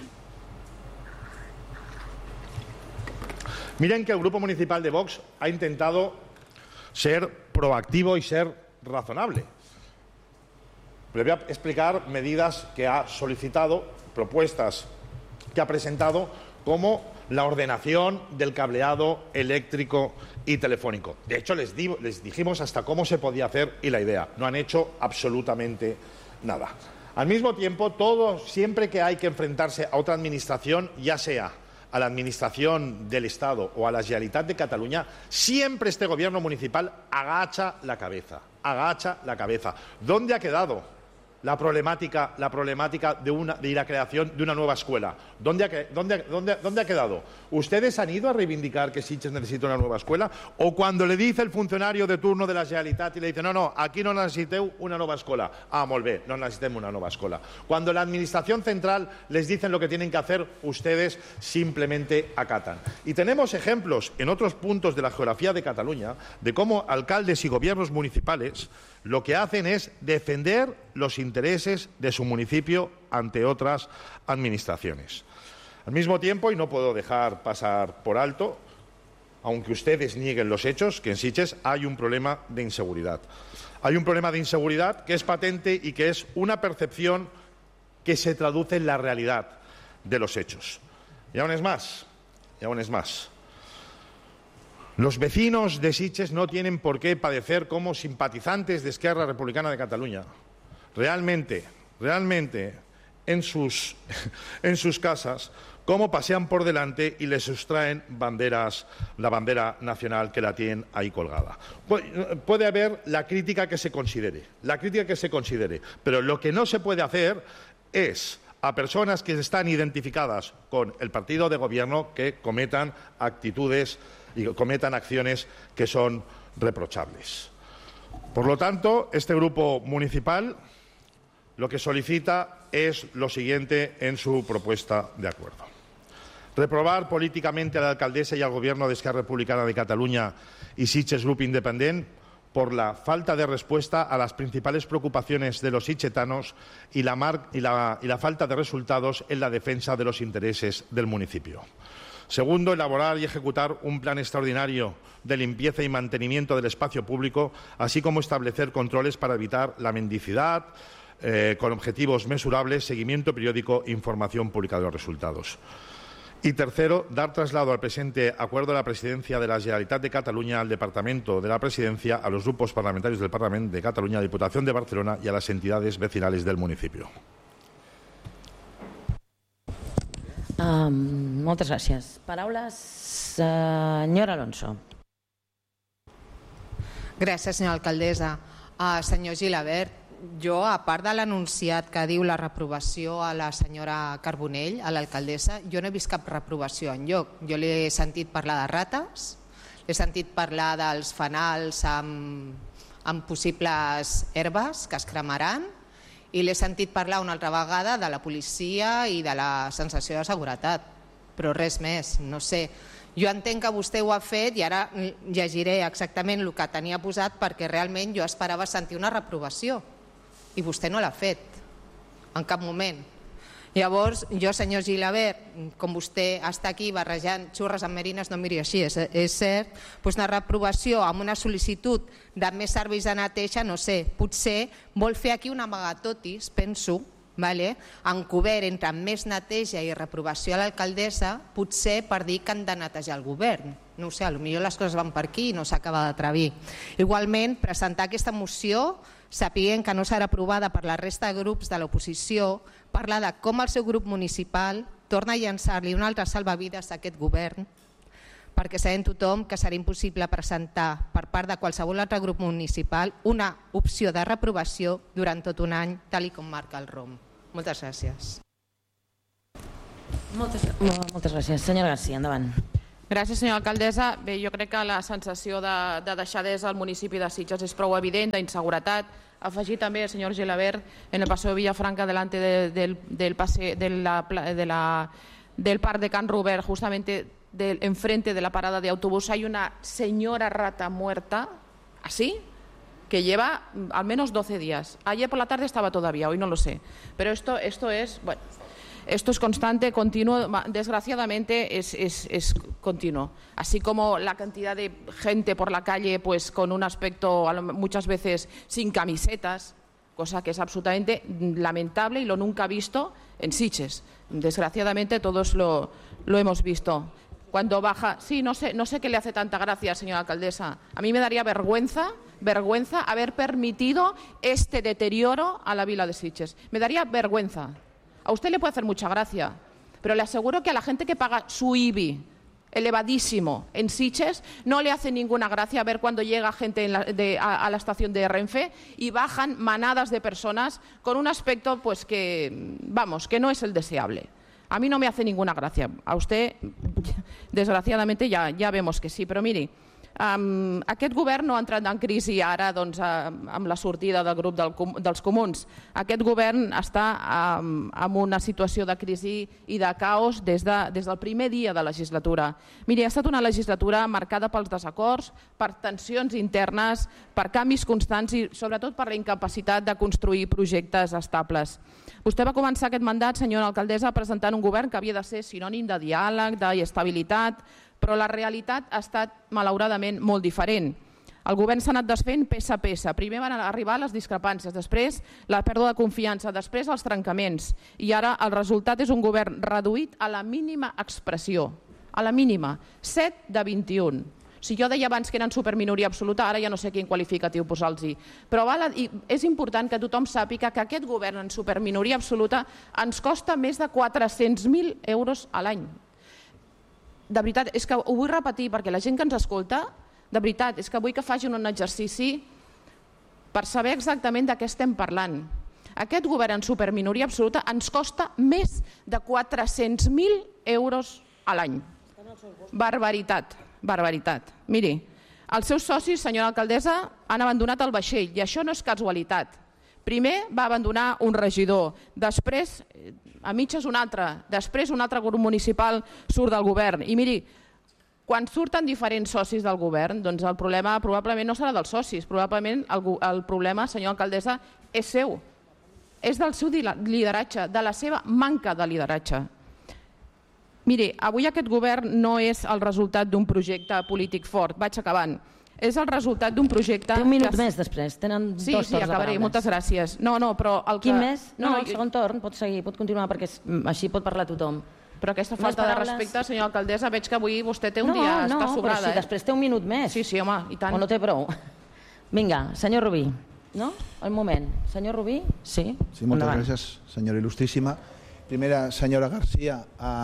S12: Miren que el Grupo Municipal de Vox ha intentado ser proactivo y ser razonable. Le voy a explicar medidas que ha solicitado, propuestas que ha presentado, como la ordenación del cableado eléctrico y telefónico. De hecho, les dijimos hasta cómo se podía hacer y la idea. No han hecho absolutamente nada. Al mismo tiempo, siempre que hay que enfrentarse a otra administración, ya sea a la Administración del Estado o a la Generalitat de Cataluña, siempre este gobierno municipal agacha la cabeza. Agacha la cabeza. ¿Dónde ha quedado la problemática de la creación de una nueva escuela? ¿Dónde ha quedado? ¿Ustedes han ido a reivindicar que Sitges necesita una nueva escuela? ¿O cuando le dice el funcionario de turno de la Generalitat y le dice no, aquí no necesiteu una nueva escuela? Ah, molt bé, no necesitemos una nueva escuela. Cuando la Administración Central les dicen lo que tienen que hacer, ustedes simplemente acatan. Y tenemos ejemplos en otros puntos de la geografía de Cataluña de cómo alcaldes y gobiernos municipales lo que hacen es defender los intereses de su municipio ante otras administraciones. Al mismo tiempo, y no puedo dejar pasar por alto, aunque ustedes nieguen los hechos, que en Sitges hay un problema de inseguridad. Hay un problema de inseguridad que es patente y que es una percepción que se traduce en la realidad de los hechos. Y aún es más. Los vecinos de Sitges no tienen por qué padecer como simpatizantes de Esquerra Republicana de Cataluña. Realmente, en sus casas, cómo pasean por delante y les sustraen la bandera nacional que la tienen ahí colgada. Puede haber la crítica que se considere, pero lo que no se puede hacer es a personas que están identificadas con el partido de gobierno que cometan actitudes y cometan acciones que son reprochables. Por lo tanto, este grupo municipal lo que solicita es lo siguiente en su propuesta de acuerdo. Reprobar políticamente a la alcaldesa y al Gobierno de Esquerra Republicana de Cataluña y Sitges Grup Independent por la falta de respuesta a las principales preocupaciones de los sitgetanos y la falta de resultados en la defensa de los intereses del municipio. Segundo, elaborar y ejecutar un plan extraordinario de limpieza y mantenimiento del espacio público, así como establecer controles para evitar la mendicidad, con objetivos mesurables, seguimiento periódico e información pública de los resultados. Y tercero, dar traslado al presente acuerdo de la Presidencia de la Generalitat de Cataluña al Departamento de la Presidencia, a los grupos parlamentarios del Parlamento de Cataluña, a la Diputación de Barcelona y a las entidades vecinales del municipio.
S2: Moltes gràcies. Paraules, senyor Alonso.
S8: Gràcies, senyora alcaldessa. Senyor Gilabert, jo, a part de l'anunciat que diu la reprovació a la senyora Carbonell, a l'alcaldessa, jo no he vist cap reprovació enlloc. Jo l'he sentit parlar de rates, l'he sentit parlar dels fanals amb possibles herbes que es cremaran i l'he sentit parlar una altra vegada de la policia i de la sensació de seguretat, però res més, no sé. Jo entenc que vostè ho ha fet i ara llegiré exactament el que tenia posat perquè realment jo esperava sentir una reprovació i vostè no l'ha fet en cap moment. Llavors, jo, senyor Gilabert, com vostè està aquí barrejant xurres amb merines, no miri així, és cert, doncs una reprovació amb una sol·licitud de més serveis de neteja, no sé, potser vol fer aquí un amagatotis, penso, encobert entre més neteja i reprovació a l'alcaldessa, potser per dir que han de netejar el govern. No ho sé, potser les coses van per aquí i no s'acaba d'atrevir. Igualment, presentar aquesta moció, sapiguent que no serà aprovada per la resta de grups de l'oposició, parla de com el seu grup municipal torna a llançar-li un altre salvavides a aquest govern, perquè sabem tothom que serà impossible presentar per part de qualsevol altre grup municipal una opció de reprovació durant tot un any, tal com marca el ROM. Moltes gràcies.
S2: Moltes gràcies. Senyora Garcia, endavant.
S9: Gràcies, senyora alcaldessa. Bé, jo crec que la sensació de deixadesa al municipi de Sitges és prou evident, d'inseguretat. Afegir també el senyor Gilabert en el paseo de Villafranca delante del parc de Can Ruber, justamente enfrente de la parada de autobús, hay una señora rata muerta, así, que lleva al menos 12 días. Ayer por la tarde estaba todavía, hoy no lo sé. Pero esto es, bueno, esto es constante, continuo, desgraciadamente es continuo. Así como la cantidad de gente por la calle pues con un aspecto muchas veces sin camisetas, cosa que es absolutamente lamentable y lo nunca visto en Sitges. Desgraciadamente todos lo hemos visto. Cuando baja, sí, no sé qué le hace tanta gracia, señora alcaldesa. A mí me daría vergüenza haber permitido este deterioro a la vila de Sitges. Me daría vergüenza. A usted le puede hacer mucha gracia, pero le aseguro que a la gente que paga su IBI elevadísimo en Sitges no le hace ninguna gracia ver cuando llega gente a la estación de Renfe y bajan manadas de personas con un aspecto pues que, vamos, que no es el deseable. A mí no me hace ninguna gracia. A usted, desgraciadamente, ja vemos que sí. Però miri, aquest govern no ha entrat en crisi ara amb la sortida del grup dels comuns. Aquest govern està en una situació de crisi i de caos des del primer dia de legislatura. Miri, ha estat una legislatura marcada pels desacords, per tensions internes, per canvis constants i sobretot per la incapacitat de construir projectes estables. Vostè va començar aquest mandat, senyora alcaldessa, presentant un govern que havia de ser sinònim de diàleg, d'estabilitat, però la realitat ha estat, malauradament, molt diferent. El govern s'ha anat desfent peça a peça. Primer van arribar les discrepàncies, després la pèrdua de confiança, després els trencaments. I ara el resultat és un govern reduït a la mínima expressió. A la mínima. 7 de 21. Si jo deia abans que eren superminoria absoluta, ara ja no sé quin qualificatiu posar-los-hi. Però és important que tothom sàpiga que aquest govern en superminoria absoluta ens costa més de 400.000 euros a l'any. De veritat, és que ho vull repetir perquè la gent que ens escolta, de veritat, és que vull que facin un exercici per saber exactament de què estem parlant. Aquest govern en superminoria absoluta ens costa més de 400.000 euros a l'any. Barbaritat, barbaritat. Miri, els seus socis, senyora alcaldessa, han abandonat el vaixell i això no és casualitat. Primer va abandonar un regidor, després a mitges un altre, després un altre grup municipal surt del govern. I miri, quan surten diferents socis del govern, doncs el problema probablement no serà dels socis, probablement el problema, senyora alcaldessa, és seu. És del seu lideratge, de la seva manca de lideratge. Miri, avui aquest govern no és el resultat d'un projecte polític fort, vaig acabant. És el resultat d'un projecte...
S2: Té un minut més després, tenen dos torns de
S9: Sí, acabaré, moltes gràcies. No, però...
S2: Quin més? No, el segon torn pot seguir, pot continuar, perquè així pot parlar tothom.
S9: Però aquesta falta de respecte, senyora alcaldessa, veig que avui vostè té un dia, està sobrada.
S2: No, però si després té un minut més.
S9: Sí, home, i tant.
S2: O no té prou. Vinga, senyor Rubí. No? El moment. Senyor Rubí? Sí?
S1: Sí, moltes gràcies, senyora il·lustríssima. Primera, senyora Garcia,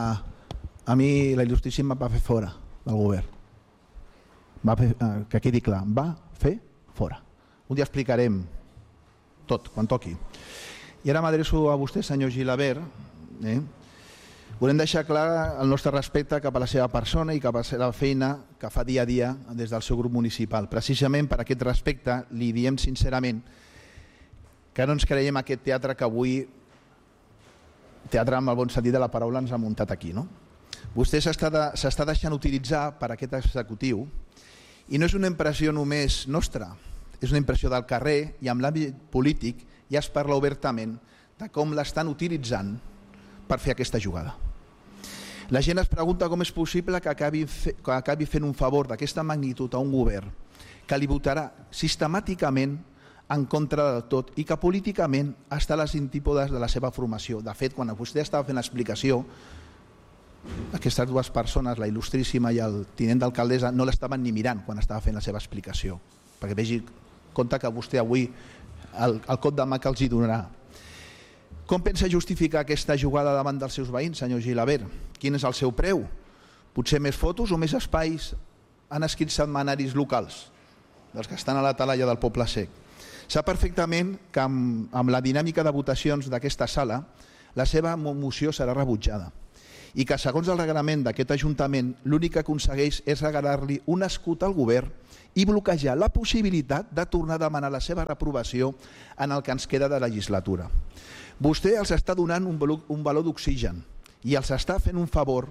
S1: a mi la il·lustríssima va fer fora del govern. Que quedi clar, va fer fora. Un dia explicarem tot, quan toqui. I ara m'adreço a vostè, senyor Gilabert. Volem deixar clar el nostre respecte cap a la seva persona i cap a la seva feina que fa dia a dia des del seu grup municipal. Precisament per aquest respecte li diem sincerament que no ens creiem aquest teatre que avui, teatre amb el bon sentit de la paraula, ens ha muntat aquí. Vostè s'està deixant utilitzar per aquest executiu i no és una impressió només nostra, és una impressió del carrer i amb l'àmbit polític ja es parla obertament de com l'estan utilitzant per fer aquesta jugada. La gent es pregunta com és possible que acabi fent un favor d'aquesta magnitud a un govern que li votarà sistemàticament en contra de tot i que políticament està a les antípodes de la seva formació. De fet, quan vostè estava fent l'explicació, aquestes dues persones, la il·lustríssima i el tinent d'alcaldessa, no l'estaven ni mirant quan estava fent la seva explicació, perquè vegi compte que vostè avui el cop de mà que els hi donarà. Com pensa justificar aquesta jugada davant dels seus veïns, senyor Gilabert? Quin és el seu preu? Potser més fotos o més espais han escrit setmanaris locals, dels que estan a la talaia del Poble Sec. Sap perfectament que amb la dinàmica de votacions d'aquesta sala la seva moció serà rebutjada i que segons el reglament d'aquest Ajuntament l'únic que aconsegueix és regalar-li un escut al govern i bloquejar la possibilitat de tornar a demanar la seva reprovació en el que ens queda de legislatura. Vostè els està donant un valor d'oxigen i els està fent un favor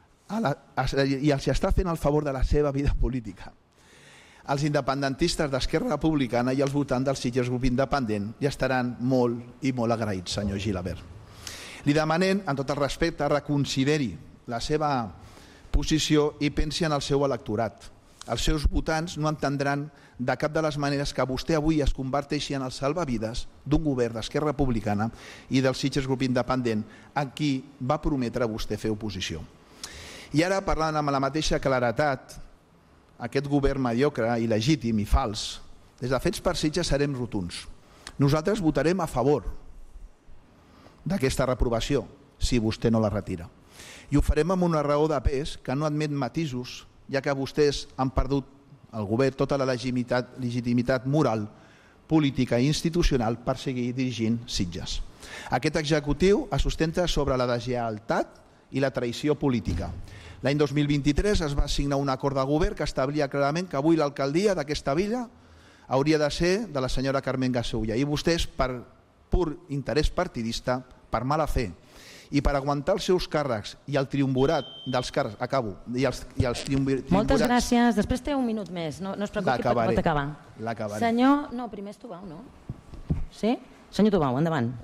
S1: i els està fent el favor de la seva vida política. Els independentistes d'Esquerra Republicana i els votants del Sitges Grup Independent ja estaran molt i molt agraïts, senyor Gilabert. Li demanem, en tot el respecte, reconsideri la seva posició i pensi en el seu electorat. Els seus votants no entendran de cap de les maneres que vostè avui es converteixi en el salvavides d'un govern d'Esquerra Republicana i del Sitges Grup Independent a qui va prometre vostè fer oposició. I ara, parlant amb la mateixa claretat, aquest govern mediocre, il·legítim i fals, des de Fets per Sitges serem rotunds. Nosaltres votarem a favor d'aquesta reprovació, si vostè no la retira. I ho farem amb una raó de pes que no admet matisos, ja que vostès han perdut el govern tota la legitimitat moral, política i institucional per seguir dirigint Sitges. Aquest executiu es sustenta sobre la deslleialtat i la traïció política. L'any 2023 es va signar un acord de govern que establia clarament que avui l'alcaldia d'aquesta vila hauria de ser de la senyora Carmen Gasulla i vostès, per pur interès partidista, per mala fe i per aguantar els seus càrrecs i el triumvirat dels càrrecs, acabo, i els triumvirats...
S2: Moltes gràcies. Després té un minut més, no es preocupi, pot acabar.
S1: L'acabaré.
S2: Senyor... No, primer és Tubau, no? Sí? Senyor Tubau, endavant.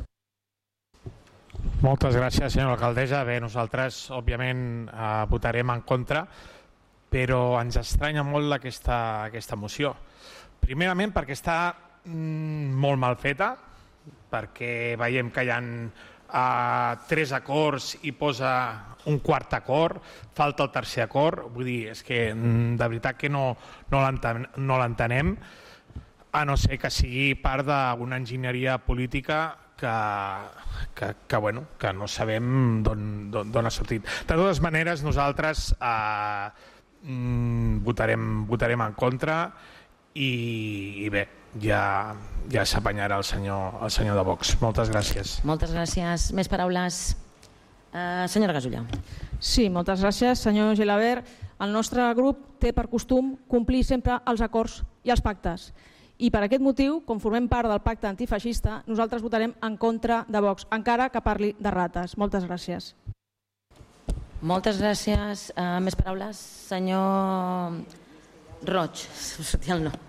S3: Moltes gràcies, senyora alcaldessa. Bé, nosaltres, òbviament, votarem en contra, però ens estranya molt aquesta moció. Primerament perquè està molt mal feta, perquè veiem que hi ha 3 acords i posa un quart acord, falta el tercer acord, vull dir, és que de veritat que no l'entenem, a no ser que sigui part d'una enginyeria política que no sabem d'on ha sortit. De totes maneres, nosaltres votarem en contra i bé, ja s'apanyarà el senyor de Vox. Moltes gràcies.
S2: Moltes gràcies. Més paraules? Senyora Gasulla.
S4: Sí, moltes gràcies, senyor Gilabert. El nostre grup té per costum complir sempre els acords i els pactes. I per aquest motiu, com formem part del pacte antifeixista, nosaltres votarem en contra de Vox, encara que parli de rates. Moltes gràcies.
S2: Moltes gràcies. Més paraules? Senyor Roig. Social no.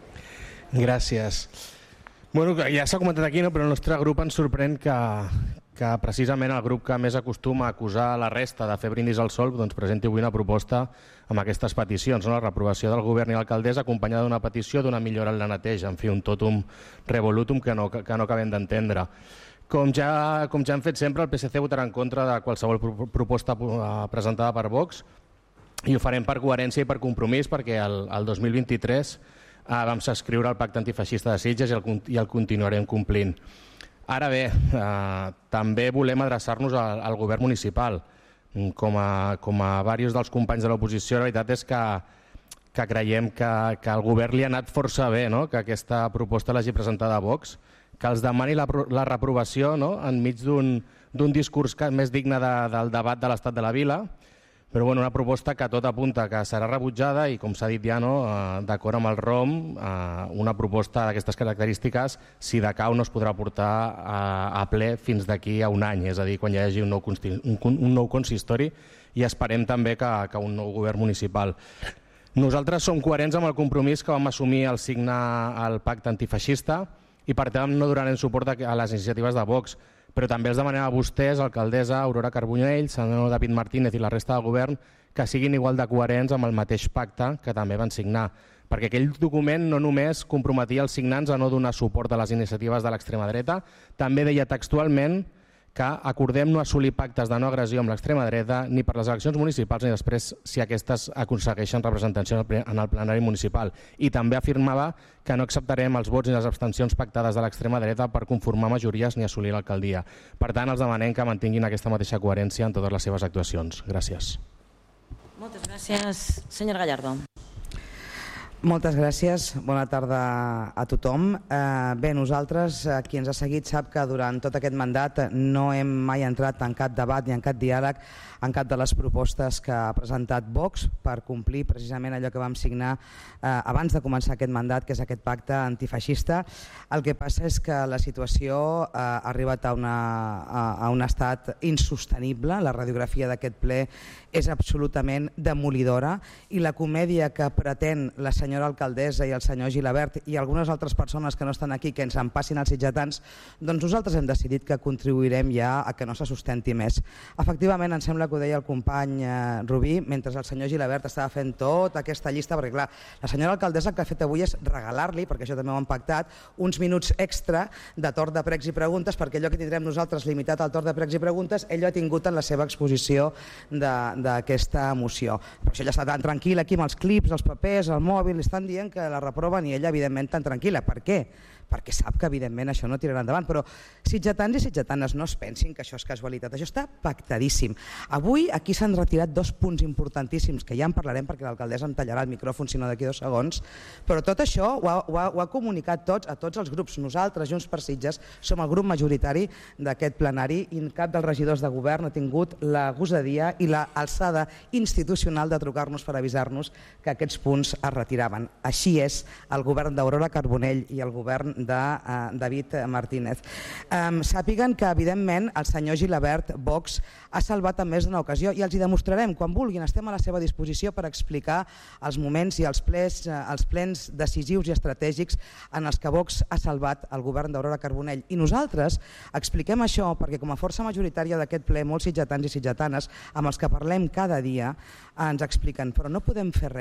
S13: Gràcies. Bueno, ja s'ha comentat aquí, però el nostre grup ens sorprèn que precisament el grup que més acostuma a acusar la resta de fer brindis al sol presenti avui una proposta amb aquestes peticions, la reprovació del govern i l'alcaldessa acompanyada d'una petició d'una millora en la neteja, en fi, un totum revolutum que no acabem d'entendre. Com ja hem fet sempre, el PSC votarà en contra de qualsevol proposta presentada per Vox i ho farem per coherència i per compromís perquè el 2023 vam subscriure el pacte antifeixista de Sitges i el continuarem complint. Ara bé, també volem adreçar-nos al govern municipal. Com a diversos dels companys de l'oposició, la veritat és que creiem que al govern li ha anat força bé que aquesta proposta l'hagi presentada a Vox, que els demani la reprovació enmig d'un discurs més digne del debat de l'estat de la vila, però una proposta que tot apunta que serà rebutjada i, com s'ha dit ja, d'acord amb el ROM, una proposta d'aquestes característiques, si de cau, no es podrà portar a ple fins d'aquí a un any, és a dir, quan hi hagi un nou consistori i esperem també que un nou govern municipal. Nosaltres som coherents amb el compromís que vam assumir al signar el pacte antifeixista i per tant no donarem suport a les iniciatives de Vox, però també els demanem a vostès, alcaldessa Aurora Carbonell, senyor David Martínez i la resta del govern, que siguin igual de coherents amb el mateix pacte que també van signar, perquè aquell document no només comprometia els signants a no donar suport a les iniciatives de l'extrema dreta, també deia textualment que acordem no assolir pactes de no agressió amb l'extrema dreta ni per les eleccions municipals ni després si aquestes aconsegueixen representació en el plenari municipal. I també afirmava que no acceptarem els vots ni les abstencions pactades de l'extrema dreta per conformar majories ni assolir l'alcaldia. Per tant, els demanem que mantinguin aquesta mateixa coherència en totes les seves actuacions. Gràcies.
S2: Moltes gràcies. Senyora Gallardo.
S14: Moltes gràcies, bona tarda a tothom. Bé, nosaltres, qui ens ha seguit sap que durant tot aquest mandat no hem mai entrat en cap debat ni en cap diàleg en cap de les propostes que ha presentat Vox per complir precisament allò que vam signar abans de començar aquest mandat, que és aquest pacte antifeixista. El que passa és que la situació ha arribat a un estat insostenible, la radiografia d'aquest ple és absolutament demolidora i la comèdia que pretén la senyora alcaldessa i el senyor Gilabert i algunes altres persones que no estan aquí que ens en passin als sitgetans, doncs nosaltres hem decidit que contribuirem ja a que no se sustenti més. Efectivament, em sembla que ho deia el company Rubí, mentre el senyor Gilabert estava fent tota aquesta llista, perquè clar, la senyora alcaldessa el que ha fet avui és regalar-li, perquè això també ho hem pactat, uns minuts extra de torn de pregs i preguntes, perquè allò que tindrem nosaltres limitat al torn de pregs i preguntes, ell ho ha tingut en la seva exposició d'aquesta moció. Però això ja està tan tranquil aquí amb els clips, els papers, el mòbil, estan dient que la reproven i ella evidentment tan tranquil·la. Per què? Perquè sap que evidentment això no tirarà endavant, però sitgetans i sitgetanes no es pensin que això és casualitat, això està pactadíssim. Avui aquí s'han retirat 2 punts importantíssims, que ja en parlarem perquè l'alcaldessa em tallarà el micròfon si no d'aquí 2 segons, però tot això ho ha comunicat a tots els grups. Nosaltres, Junts per Sitges, som el grup majoritari d'aquest plenari i cap dels regidors de govern ha tingut la gosadia i l'alçada institucional de trucar-nos per avisar-nos que aquests punts es retiraven. Així és el govern d'Aurora Carbonell i el govern de David Martínez. Sàpiguen que evidentment el senyor Gilabert, Vox, ha salvat en més d'una ocasió i els hi demostrarem quan vulguin, estem a la seva disposició per explicar els moments i els plens decisius i estratègics en els que Vox ha salvat el govern d'Aurora Carbonell. I nosaltres expliquem això perquè com a força majoritària d'aquest ple, molts sitgetans i sitgetanes amb els que parlem cada dia ens expliquen, però no podem fer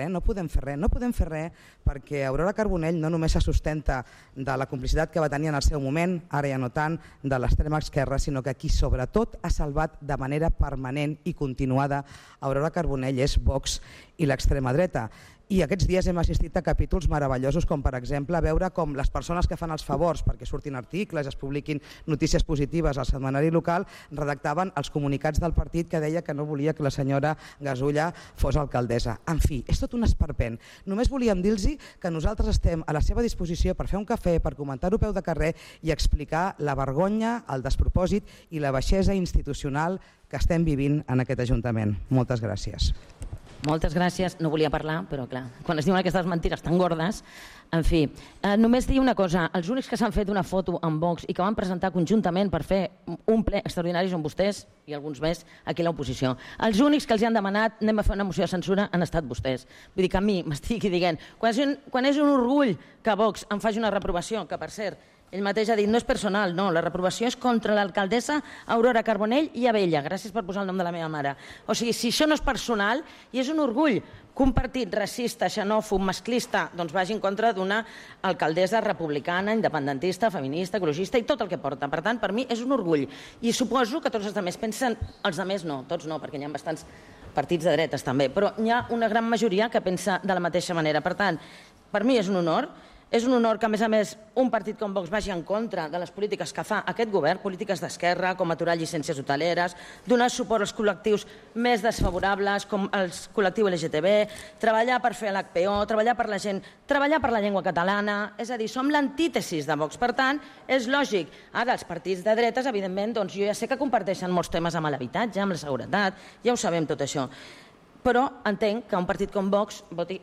S14: res perquè Aurora Carbonell no només se sustenta de la complicitat que va tenir en el seu moment, ara ja no tant, de l'extrema esquerra, sinó que qui sobretot ha salvat de manera permanent i continuada Aurora Carbonell és Vox i l'extrema dreta. I aquests dies hem assistit a capítols meravellosos com per exemple veure com les persones que fan els favors perquè surtin articles, es publiquin notícies positives al setmanari local, redactaven els comunicats del partit que deia que no volia que la senyora Gasulla fos alcaldessa. En fi, és tot un esperpent. Només volíem dir-los que nosaltres estem a la seva disposició per fer un cafè, per comentar-ho a peu de carrer i explicar la vergonya, el despropòsit i la baixesa institucional que estem vivint en aquest Ajuntament. Moltes gràcies.
S2: Moltes gràcies. No volia parlar, però clar, quan es diuen aquestes mentires tan gordes, en fi, només dir una cosa, els únics que s'han fet una foto amb Vox i que van presentar conjuntament per fer un ple extraordinari són vostès i alguns més aquí a l'oposició. Els únics que els han demanat anem a fer una moció de censura han estat vostès. Vull dir que a mi m'estigui dient, quan és un orgull que Vox em faci una reprovació, que per cert, ell mateix ha dit, no és personal, no, la reprovació és contra l'alcaldessa Aurora Carbonell i Abella, gràcies per posar el nom de la meva mare. O sigui, si això no és personal i és un orgull que un partit racista, xenòfob, masclista, doncs vagi en contra d'una alcaldessa republicana, independentista, feminista, ecologista i tot el que porta. Per tant, per mi és un orgull. I suposo que tots els altres pensen, els altres no, tots no, perquè hi ha bastants partits de dretes també, però hi ha una gran majoria que pensa de la mateixa manera. Per tant, per mi és un honor. És un honor que, a més, un partit com Vox vagi en contra de les polítiques que fa aquest govern, polítiques d'esquerra, com aturar llicències hoteleres, donar suport als col·lectius més desfavorables, com el col·lectiu LGTB, treballar per fer l'HPO, treballar per la gent, treballar per la llengua catalana, és a dir, som l'antítesis de Vox. Per tant, és lògic. Ara, els partits de dretes, evidentment, doncs jo ja sé que comparteixen molts temes amb l'habitatge, amb la seguretat, ja ho sabem tot això. Però entenc que un partit com Vox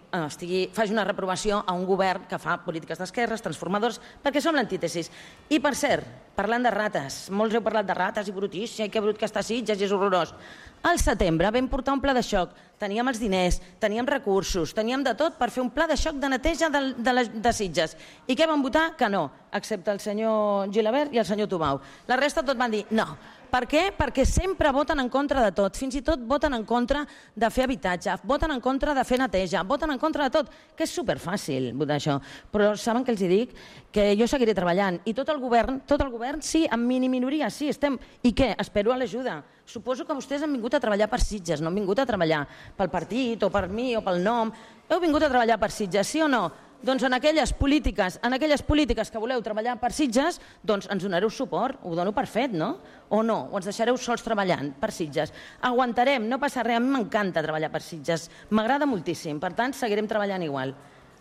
S2: faci una reprovació a un govern que fa polítiques d'esquerres, transformadors, perquè som l'antítesis. I per cert, parlant de rates, molts heu parlat de rates i brutícia i que brut que està Sitges i és horrorós. Al setembre vam portar un pla de xoc, teníem els diners, teníem recursos, teníem de tot per fer un pla de xoc de neteja de Sitges. I què van votar? Que no, excepte el senyor Gilabert i el senyor Tubau. La resta tot van dir no. Per què? Perquè sempre voten en contra de tot, fins i tot voten en contra de fer habitatge, voten en contra de fer neteja, voten en contra de tot, que és superfàcil votar això. Però saben què els dic? Que jo seguiré treballant i tot el govern sí, amb minoria, sí, estem... I què? Espero a l'ajuda. Suposo que vostès han vingut a treballar per Sitges, no han vingut a treballar pel partit o per mi o pel nom. Heu vingut a treballar per Sitges, sí o no? Doncs en aquelles polítiques que voleu treballar per Sitges, doncs ens donareu suport, ho dono per fet, no? O no, o ens deixareu sols treballant per Sitges. Aguantarem, no passa res, a mi m'encanta treballar per Sitges, m'agrada moltíssim, per tant seguirem treballant igual.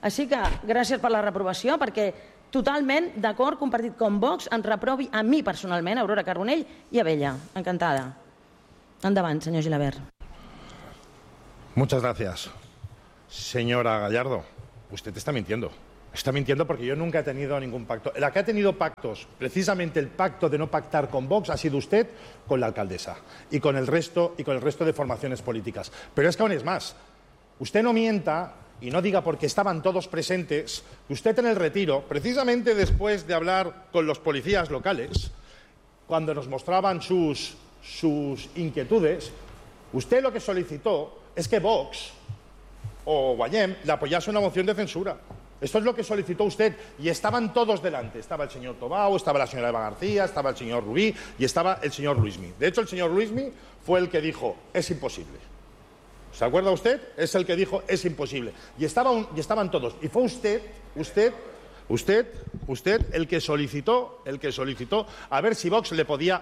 S2: Així que gràcies per la reprovació, perquè totalment d'acord que un partit com Vox ens reprovi a mi personalment, a Aurora Carbonell i a Bella. Encantada. Endavant, senyor Gilabert.
S12: Muchas gracias. Señora Gallardo, usted está mintiendo. Está mintiendo porque yo nunca he tenido ningún pacto. La que ha tenido pactos, precisamente el pacto de no pactar con Vox, ha sido usted con la alcaldesa y con el resto de formaciones políticas. Pero es que aún es más. Usted no mienta y no diga porque estaban todos presentes que usted en el Retiro, precisamente después de hablar con los policías locales, cuando nos mostraban sus inquietudes, usted lo que solicitó es que Vox o Guayem le apoyase una moción de censura. Esto es lo que solicitó usted y estaban todos delante. Estaba el señor Tobau, estaba la señora Eva García, estaba el señor Rubí y estaba el señor Luismi. De hecho, el señor Luismi fue el que dijo, es imposible. ¿Se acuerda usted? Es el que dijo, es imposible. Y estaban todos. Y fue usted el que solicitó a ver si Vox le podía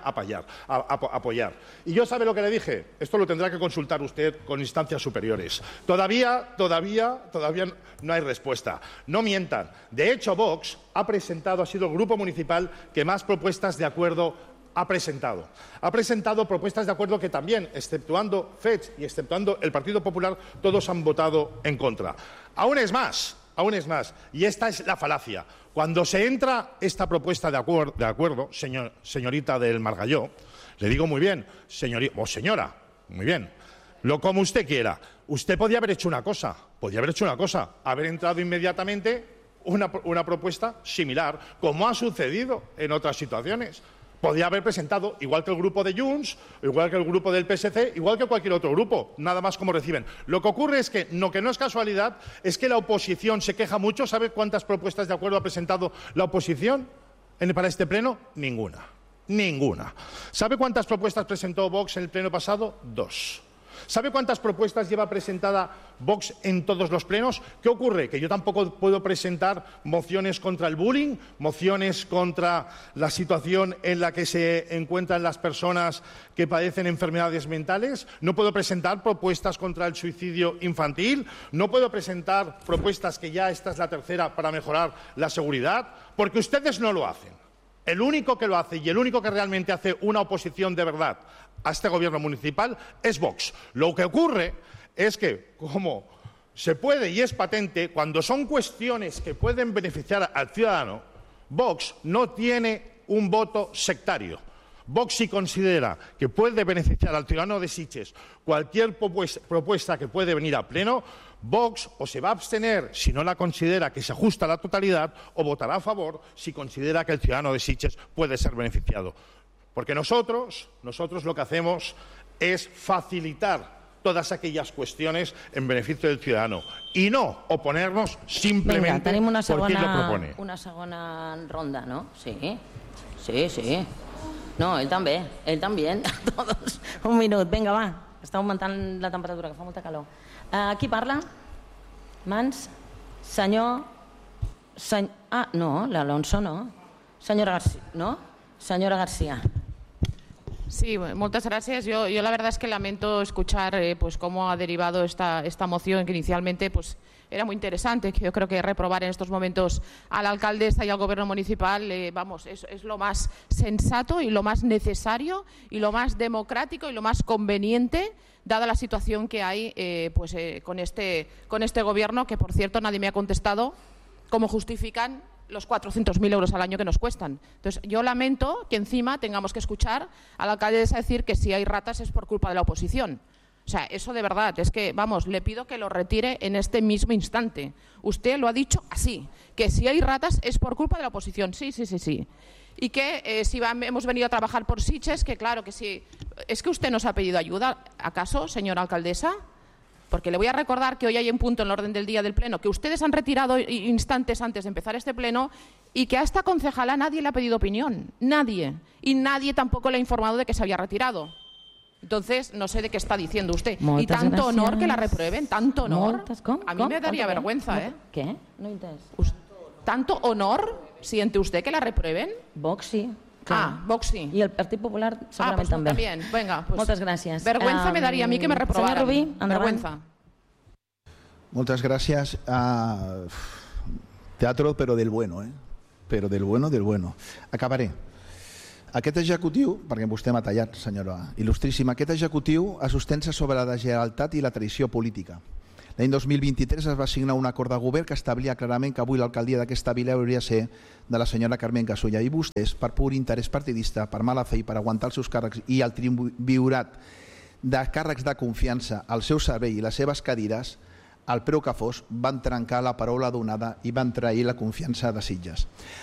S12: apoyar. Y yo, ¿sabe lo que le dije? Esto lo tendrá que consultar usted con instancias superiores. Todavía no hay respuesta. No mientan. De hecho, Vox ha sido el grupo municipal que más propuestas de acuerdo ha presentado. Ha presentado propuestas de acuerdo que también, exceptuando FECH y exceptuando el Partido Popular, todos han votado en contra. Aún es más, y esta es la falacia. Cuando se entra esta propuesta de acuerdo, señorita del Margalló, le digo muy bien, señora, muy bien, lo como usted quiera. Usted podía haber hecho una cosa, haber entrado inmediatamente una propuesta similar, como ha sucedido en otras situaciones. Podía haber presentado, igual que el grupo de Junts, igual que el grupo del PSC, igual que cualquier otro grupo, nada más como reciben. Lo que ocurre es que, no es casualidad, es que la oposición se queja mucho. ¿Sabe cuántas propuestas de acuerdo ha presentado la oposición para este pleno? Ninguna. ¿Sabe cuántas propuestas presentó Vox en el pleno pasado? 2. ¿Sabe cuántas propuestas lleva presentada Vox en todos los plenos? ¿Qué ocurre? Que yo tampoco puedo presentar mociones contra el bullying, mociones contra la situación en la que se encuentran las personas que padecen enfermedades mentales, no puedo presentar propuestas contra el suicidio infantil, no puedo presentar propuestas, que ya esta es la tercera, para mejorar la seguridad, porque ustedes no lo hacen. El único que lo hace y el único que realmente hace una oposición de verdad a este gobierno municipal es Vox. Lo que ocurre es que, como se puede y es patente, cuando son cuestiones que pueden beneficiar al ciudadano, Vox no tiene un voto sectario. Vox, si considera que puede beneficiar al ciudadano de Sitges cualquier propuesta que puede venir a pleno, Vox o se va a abstener si no la considera que se ajusta a la totalidad, o votará a favor si considera que el ciudadano de Sitges puede ser beneficiado. Porque nosotros lo que hacemos es facilitar todas aquellas cuestiones en beneficio del ciudadano y no oponernos simplemente por quien lo propone.
S2: Una segona ronda, ¿no? Sí. No, ell també. Todos. Un minut, vinga, va. Està augmentant la temperatura, que fa molta calor. Qui parla? Mans? No, l'Alonso no. Senyora García, ¿no? Senyora García.
S9: Sí, muchas gracias. Yo la verdad es que lamento escuchar pues cómo ha derivado esta moción, que inicialmente pues era muy interesante, que yo creo que reprobar en estos momentos a la alcaldesa y al gobierno municipal es lo más sensato y lo más necesario y lo más democrático y lo más conveniente, dada la situación que hay con este gobierno, que por cierto nadie me ha contestado cómo justifican los 400.000 euros al año que nos cuestan. Entonces, yo lamento que encima tengamos que escuchar a la alcaldesa decir que si hay ratas es por culpa de la oposición. O sea, eso de verdad, es que, vamos, le pido que lo retire en este mismo instante. Usted lo ha dicho así, que si hay ratas es por culpa de la oposición. Sí. Y que si hemos venido a trabajar por Sitges, que claro que sí. ¿Es que usted nos ha pedido ayuda, acaso, señora alcaldesa? Porque le voy a recordar que hoy hay un punto en el orden del día del pleno que ustedes han retirado instantes antes de empezar este pleno, y que a esta concejala nadie le ha pedido opinión, nadie, y nadie tampoco le ha informado de que se había retirado. Entonces, no sé de qué está diciendo usted.
S2: Moltes
S9: y tanto
S2: gràcies.
S9: honor que la reprueben, tanto honor. A mí me daría
S2: ¿Cuánto
S9: vergüenza,
S2: qué?
S9: ¿eh?
S2: ¿Qué? No he entès.
S9: ¿Tanto honor siente usted que la reprueben?
S2: Vox sí.
S9: Vox sí.
S2: I el Partit Popular segurament
S9: pues
S2: també.
S9: También. Venga, pues
S2: Moltes gràcies.
S9: Vergüenza me daría a mí que me reprobaran.
S2: Senyor Rubí, endavant.
S9: Vergüenza.
S1: Moltes gràcies. Teatro, però del bueno, Però del bueno, del bueno. Acabaré. Aquest executiu, perquè vostè m'ha tallat, senyora il·lustríssima, aquest executiu es sustenta sobre la deslleialtat i la traïció política. L'any 2023 es va signar un acord de govern que establia clarament que avui l'alcaldia d'aquesta vila hauria de ser de la senyora Carmen Gasulla, i vostès, per pur interès partidista, per mala fe i per aguantar els seus càrrecs i el triumvirat de càrrecs de confiança al seu servei i les seves cadires, al preu que fos, van trencar la paraula donada i van trair la confiança de Sitges.